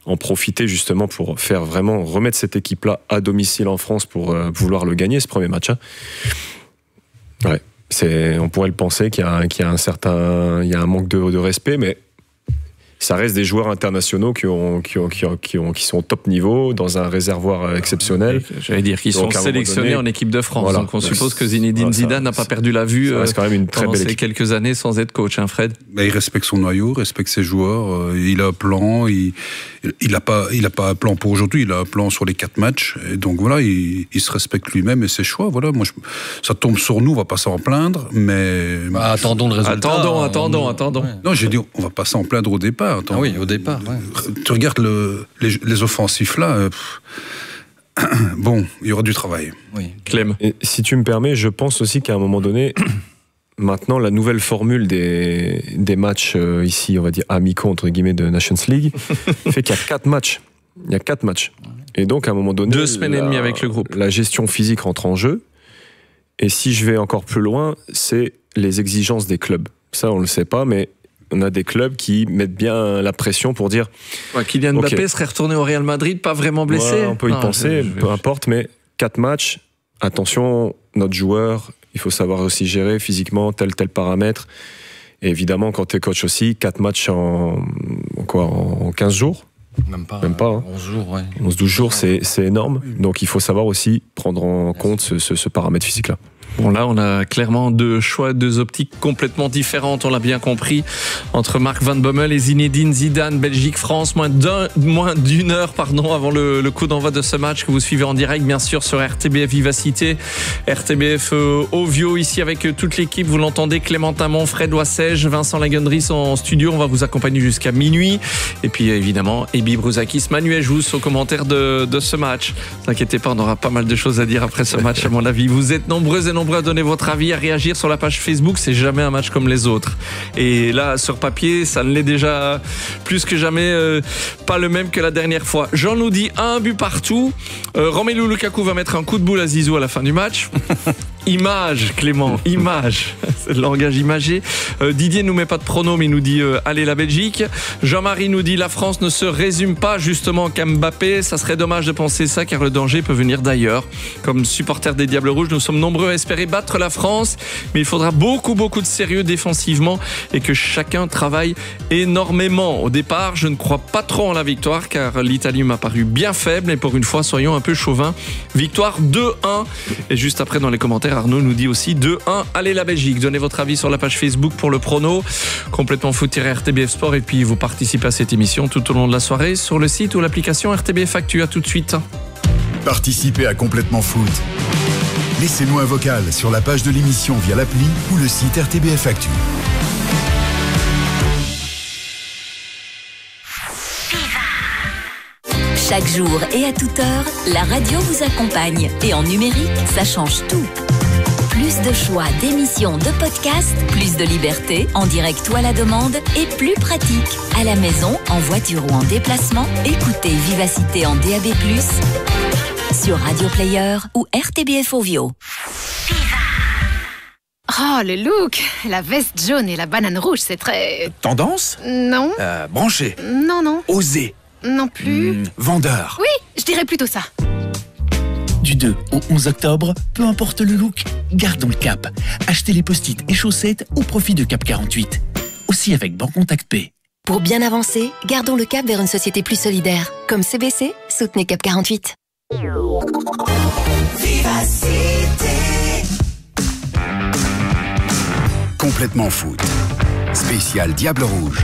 en profiter justement pour faire vraiment remettre cette équipe-là à domicile en France pour vouloir le gagner, ce premier match. Ouais, on pourrait le penser qu'il y a un manque de respect, mais ça reste des joueurs internationaux qui sont au top niveau, dans un réservoir exceptionnel. J'allais dire qu'ils sont sélectionnés en équipe de France. Voilà. Donc on suppose que Zinedine Zidane n'a pas perdu la vue quand même une très pendant belle ces quelques années sans être coach, hein, Fred. Il respecte son noyau, respecte ses joueurs. Il a un plan. Il n'a pas un plan pour aujourd'hui. Il a un plan sur les 4 matchs. Et donc voilà, il se respecte lui-même et ses choix. Voilà, ça tombe sur nous. On va pas s'en plaindre, mais attendons le résultat. Attendons. Ouais. Non, j'ai dit on va pas s'en plaindre au départ. Ah oui, au départ. Ouais. Tu regardes les offensifs là. Bon, il y aura du travail. Oui. Clem. Et si tu me permets, je pense aussi qu'à un moment donné, maintenant, la nouvelle formule des matchs ici, on va dire amicaux entre guillemets de Nations League, fait qu'il y a 4 matchs. Il y a 4 matchs. Et donc, à un moment donné, 2 semaines et demie avec le groupe. La gestion physique rentre en jeu. Et si je vais encore plus loin, c'est les exigences des clubs. Ça, on le sait pas, mais on a des clubs qui mettent bien la pression pour dire... Kylian Mbappé serait retourné au Real Madrid, pas vraiment blessé. Ouais, on peut y penser, peu importe, mais 4 matchs, attention, notre joueur, il faut savoir aussi gérer physiquement tel paramètre. Et évidemment, quand tu es coach aussi, 4 matchs en 15 jours. Même pas hein. 11 jours, ouais. 11-12 jours, c'est énorme. Donc il faut savoir aussi prendre en compte ce paramètre physique-là. Bon, là, on a clairement 2 choix, 2 optiques complètement différentes, on l'a bien compris, entre Marc Van Bommel et Zinedine Zidane. Belgique-France, moins d'une heure avant le coup d'envoi de ce match que vous suivez en direct, bien sûr, sur RTBF Vivacité, RTBF Ovio, ici avec toute l'équipe. Vous l'entendez, Clément Tamon, Fred Oissège, Vincent Lagendries en studio. On va vous accompagner jusqu'à minuit. Et puis, évidemment, Ebi Brouzakis, Manuel Jousse aux commentaires de ce match. Ne vous inquiétez pas, on aura pas mal de choses à dire après ce match, à mon avis. Vous êtes nombreux et nombreux à donner votre avis, à réagir sur la page Facebook. C'est jamais un match comme les autres. Et là, sur papier, ça ne l'est déjà plus que jamais pas le même que la dernière fois. Jean nous dit 1 but partout. Romelu Lukaku va mettre un coup de boule à Zizou à la fin du match. Image, Clément, image. C'est le langage imagé. Didier nous met pas de pronom, mais il nous dit allez la Belgique. Jean-Marie nous dit la France ne se résume pas justement qu'à Mbappé. Ça serait dommage de penser ça car le danger peut venir d'ailleurs. Comme supporters des Diables Rouges, nous sommes nombreux à espérer battre la France, mais il faudra beaucoup de sérieux défensivement et que chacun travaille énormément. Au départ, je ne crois pas trop en la victoire car l'Italie m'a paru bien faible et pour une fois, soyons un peu chauvins. Victoire 2-1 et juste après dans les commentaires, Arnaud nous dit aussi 2-1, allez la Belgique. Donnez votre avis sur la page Facebook pour le prono, complètement foot-RTBF Sport, et puis vous participez à cette émission tout au long de la soirée sur le site ou l'application RTBF Actu. À tout de suite. Participez à Complètement Foot. Laissez-nous un vocal sur la page de l'émission via l'appli ou le site RTBF Actu. Chaque jour et à toute heure, la radio vous accompagne. Et en numérique, ça change tout. Plus de choix d'émissions, de podcasts, plus de liberté, en direct ou à la demande, et plus pratique. À la maison, en voiture ou en déplacement, écoutez Vivacité en DAB+, sur Radio Player ou RTBF Ovio. Oh, le look! La veste jaune et la banane rouge, c'est très... Tendance? Non. Branché? Non. Osé? Non plus. Vendeur? Oui, je dirais plutôt ça. Du 2 au 11 octobre, peu importe le look, gardons le cap. Achetez les post-it et chaussettes au profit de Cap 48. Aussi avec Bancontact P. Pour bien avancer, gardons le cap vers une société plus solidaire. Comme CBC, soutenez Cap 48. Complètement Foot. Spécial Diable Rouge.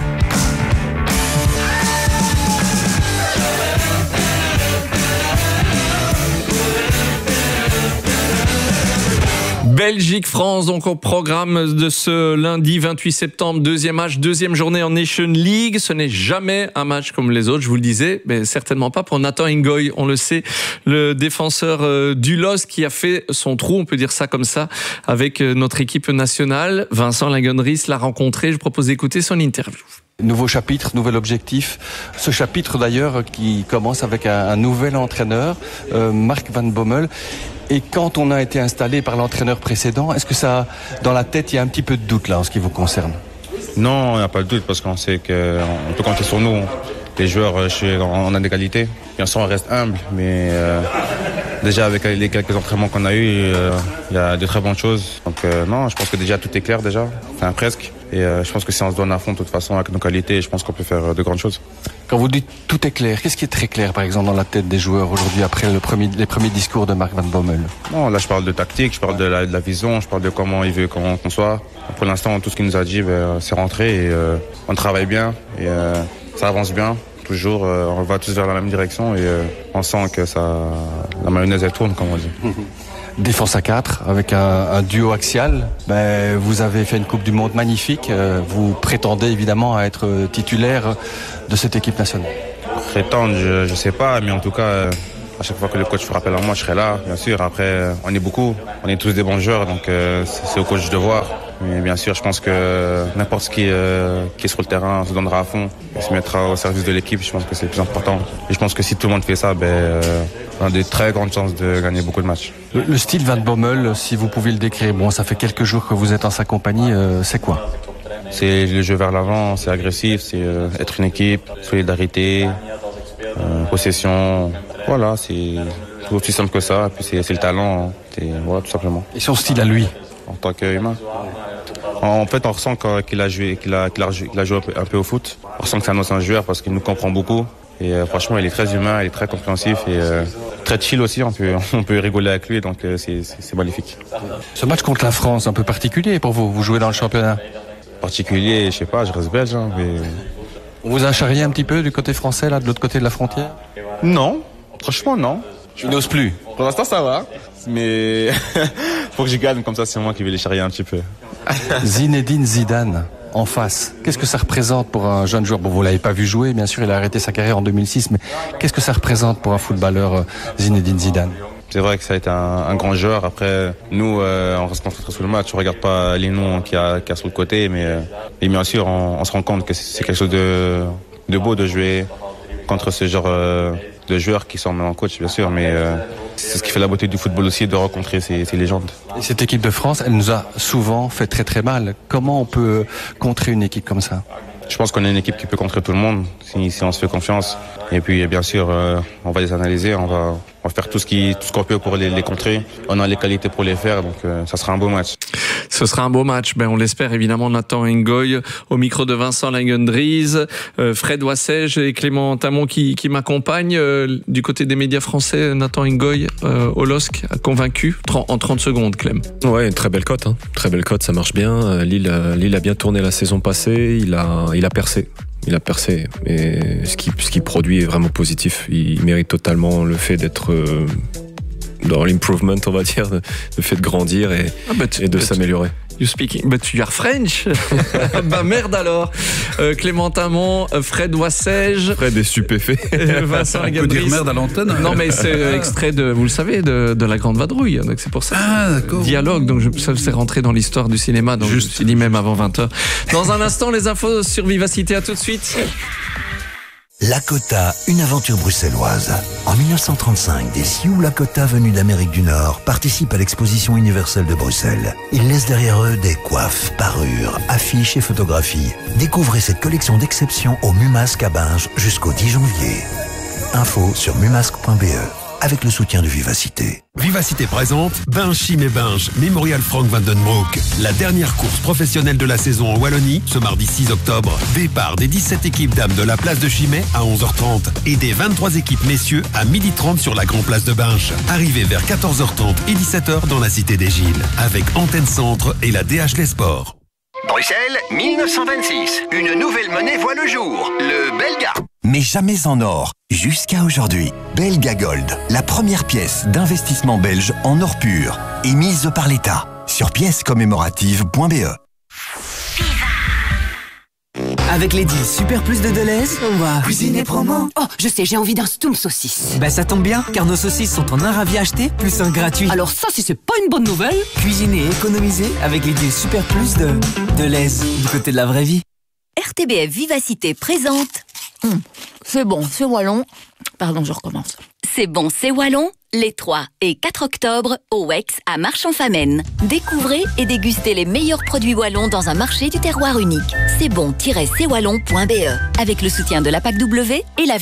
Belgique-France, donc au programme de ce lundi 28 septembre, deuxième match, deuxième journée en Nation League. Ce n'est jamais un match comme les autres, je vous le disais, mais certainement pas pour Nathan Ngoy. On le sait, le défenseur du LOSC qui a fait son trou, on peut dire ça comme ça, avec notre équipe nationale. Vincent Lagendries l'a rencontré, je propose d'écouter son interview. Nouveau chapitre, nouvel objectif. Ce chapitre d'ailleurs qui commence avec un nouvel entraîneur, Marc Van Bommel. Et quand on a été installé par l'entraîneur précédent, est-ce que ça, dans la tête, il y a un petit peu de doute là en ce qui vous concerne? Non, il n'y a pas de doute parce qu'on sait qu'on peut compter sur nous. Les joueurs, on a des qualités. Bien sûr, on reste humble, mais déjà avec les quelques entraînements qu'on a eus, il y a de très bonnes choses. Donc non, je pense que déjà tout est clair déjà, enfin presque. Et je pense que si on se donne à fond de toute façon avec nos qualités, je pense qu'on peut faire de grandes choses. Quand vous dites tout est clair, qu'est-ce qui est très clair par exemple dans la tête des joueurs aujourd'hui après les premiers discours de Mark Van Bommel? Non, là je parle de tactique, je parle de la vision, je parle de comment il veut qu'on soit. Pour l'instant, tout ce qu'il nous a dit, c'est rentré et on travaille bien et ça avance bien. Toujours, on va tous vers la même direction et on sent que la mayonnaise elle tourne, comme on dit. Défense à 4 avec un duo axial. Vous avez fait une Coupe du Monde magnifique. Vous prétendez évidemment à être titulaire de cette équipe nationale. Prétendre, je sais pas, mais en tout cas, à chaque fois que le coach fait appel à moi, je serai là, bien sûr. Après, on est beaucoup, on est tous des bons joueurs, donc c'est au coach de voir. Mais bien sûr, je pense que n'importe qui est sur le terrain se donnera à fond et se mettra au service de l'équipe. Je pense que c'est le plus important. Et je pense que si tout le monde fait ça, on a de très grandes chances de gagner beaucoup de matchs. Le style Van Bommel, si vous pouvez le décrire, bon, ça fait quelques jours que vous êtes en sa compagnie, c'est quoi? C'est le jeu vers l'avant, c'est agressif, c'est être une équipe, solidarité, possession. Voilà, c'est tout aussi simple que ça. Et puis c'est le talent, voilà, tout simplement. Et son style à lui? En tant qu'humain. En fait, on ressent qu'il a joué un peu au foot. On ressent que c'est un ancien joueur parce qu'il nous comprend beaucoup. Et franchement, il est très humain, il est très compréhensif et très chill aussi. On peut rigoler avec lui, donc c'est magnifique. Ce match contre la France, un peu particulier pour vous. Vous jouez dans le championnat? Particulier, je sais pas, je reste belge. Mais... On vous a charrié un petit peu du côté français, là, de l'autre côté de la frontière? Non, franchement non. Je n'ose plus. Pour l'instant, ça va, mais faut que je gagne, comme ça c'est moi qui vais les charrier un petit peu. Zinedine Zidane, en face, qu'est-ce que ça représente pour un jeune joueur? Bon, vous l'avez pas vu jouer, bien sûr, il a arrêté sa carrière en 2006, mais qu'est-ce que ça représente pour un footballeur, Zinedine Zidane? C'est vrai que ça a été un grand joueur. Après, nous, on reste concentré sur le match. On regarde pas les noms qu'il y a sur le côté, mais bien sûr, on se rend compte que c'est quelque chose de beau de jouer contre ce genre de joueurs qui sont maintenant coach, bien sûr, mais c'est ce qui fait la beauté du football aussi, de rencontrer ces légendes. Et cette équipe de France, elle nous a souvent fait très très mal. Comment on peut contrer une équipe comme ça? Je pense qu'on est une équipe qui peut contrer tout le monde si on se fait confiance. Et puis bien sûr, on va les analyser, on va faire tout ce qu'on peut pour les contrer. On a les qualités pour les faire, donc ça sera un beau match. Ce sera un beau match, on l'espère évidemment. Nathan Ngoy au micro de Vincent Langendries, Fred Wassège et Clément Tamon qui m'accompagnent. Du côté des médias français, Nathan Ngoy au LOSC a convaincu en 30 secondes, Clem. Ouais, une très belle cote, hein. Très belle cote, ça marche bien. Lille a bien tourné la saison passée, il a percé. Il a percé, mais ce qu'il produit est vraiment positif. Il mérite totalement le fait d'être dans l'improvement, on va dire, le fait de grandir et de s'améliorer. You speak, but you are French. Merde alors. Clément Tamon, Fred Wassège. Fred est stupéfait. Vincent Langendries. On peut dire merde à l'antenne. Non, mais c'est extrait vous le savez, de La Grande Vadrouille. Donc c'est pour ça. Ah, d'accord. Dialogue. Donc ça c'est rentré dans l'histoire du cinéma. Donc je me suis dit même avant 20h. Dans un instant, les infos sur Vivacité. À tout de suite. Lakota, une aventure bruxelloise. En 1935, des Sioux Lakota venus d'Amérique du Nord participent à l'exposition universelle de Bruxelles. Ils laissent derrière eux des coiffes, parures, affiches et photographies. Découvrez cette collection d'exception au Mumasque à Binge jusqu'au 10 janvier. Info sur mumasque.be. Avec le soutien de Vivacité. Vivacité présente Binge Chim et Binge, Memorial Frank Van Den Broek. La dernière course professionnelle de la saison en Wallonie, ce mardi 6 octobre. Départ des 17 équipes dames de la place de Chimay à 11h30 et des 23 équipes messieurs à 12h30 sur la Grand Place de Binge. Arrivée vers 14h30 et 17h dans la Cité des Gilles, avec Antenne Centre et la DH Les Sports. Bruxelles, 1926. Une nouvelle monnaie voit le jour, le Belga. Mais jamais en or, jusqu'à aujourd'hui. Belga Gold, la première pièce d'investissement belge en or pur, émise par l'État. Sur piècescommémoratives.be. Avec les deals Super Plus de Deleuze, on va cuisiner promo. Oh, je sais, j'ai envie d'un Stoom saucisse. Ça tombe bien, car nos saucisses sont en un ravi acheté, plus un gratuit. Alors ça, si c'est pas une bonne nouvelle. Cuisiner et économiser avec les deals Super Plus de Deleuze, du côté de la vraie vie. RTBF Vivacité présente. C'est bon, c'est wallon. Pardon, je recommence. C'est bon, c'est wallon. Les 3 et 4 octobre, au WEX à Marchand-Famenne. Découvrez et dégustez les meilleurs produits wallons dans un marché du terroir unique. C'est bon-cwallon.be avec le soutien de la PAC W et la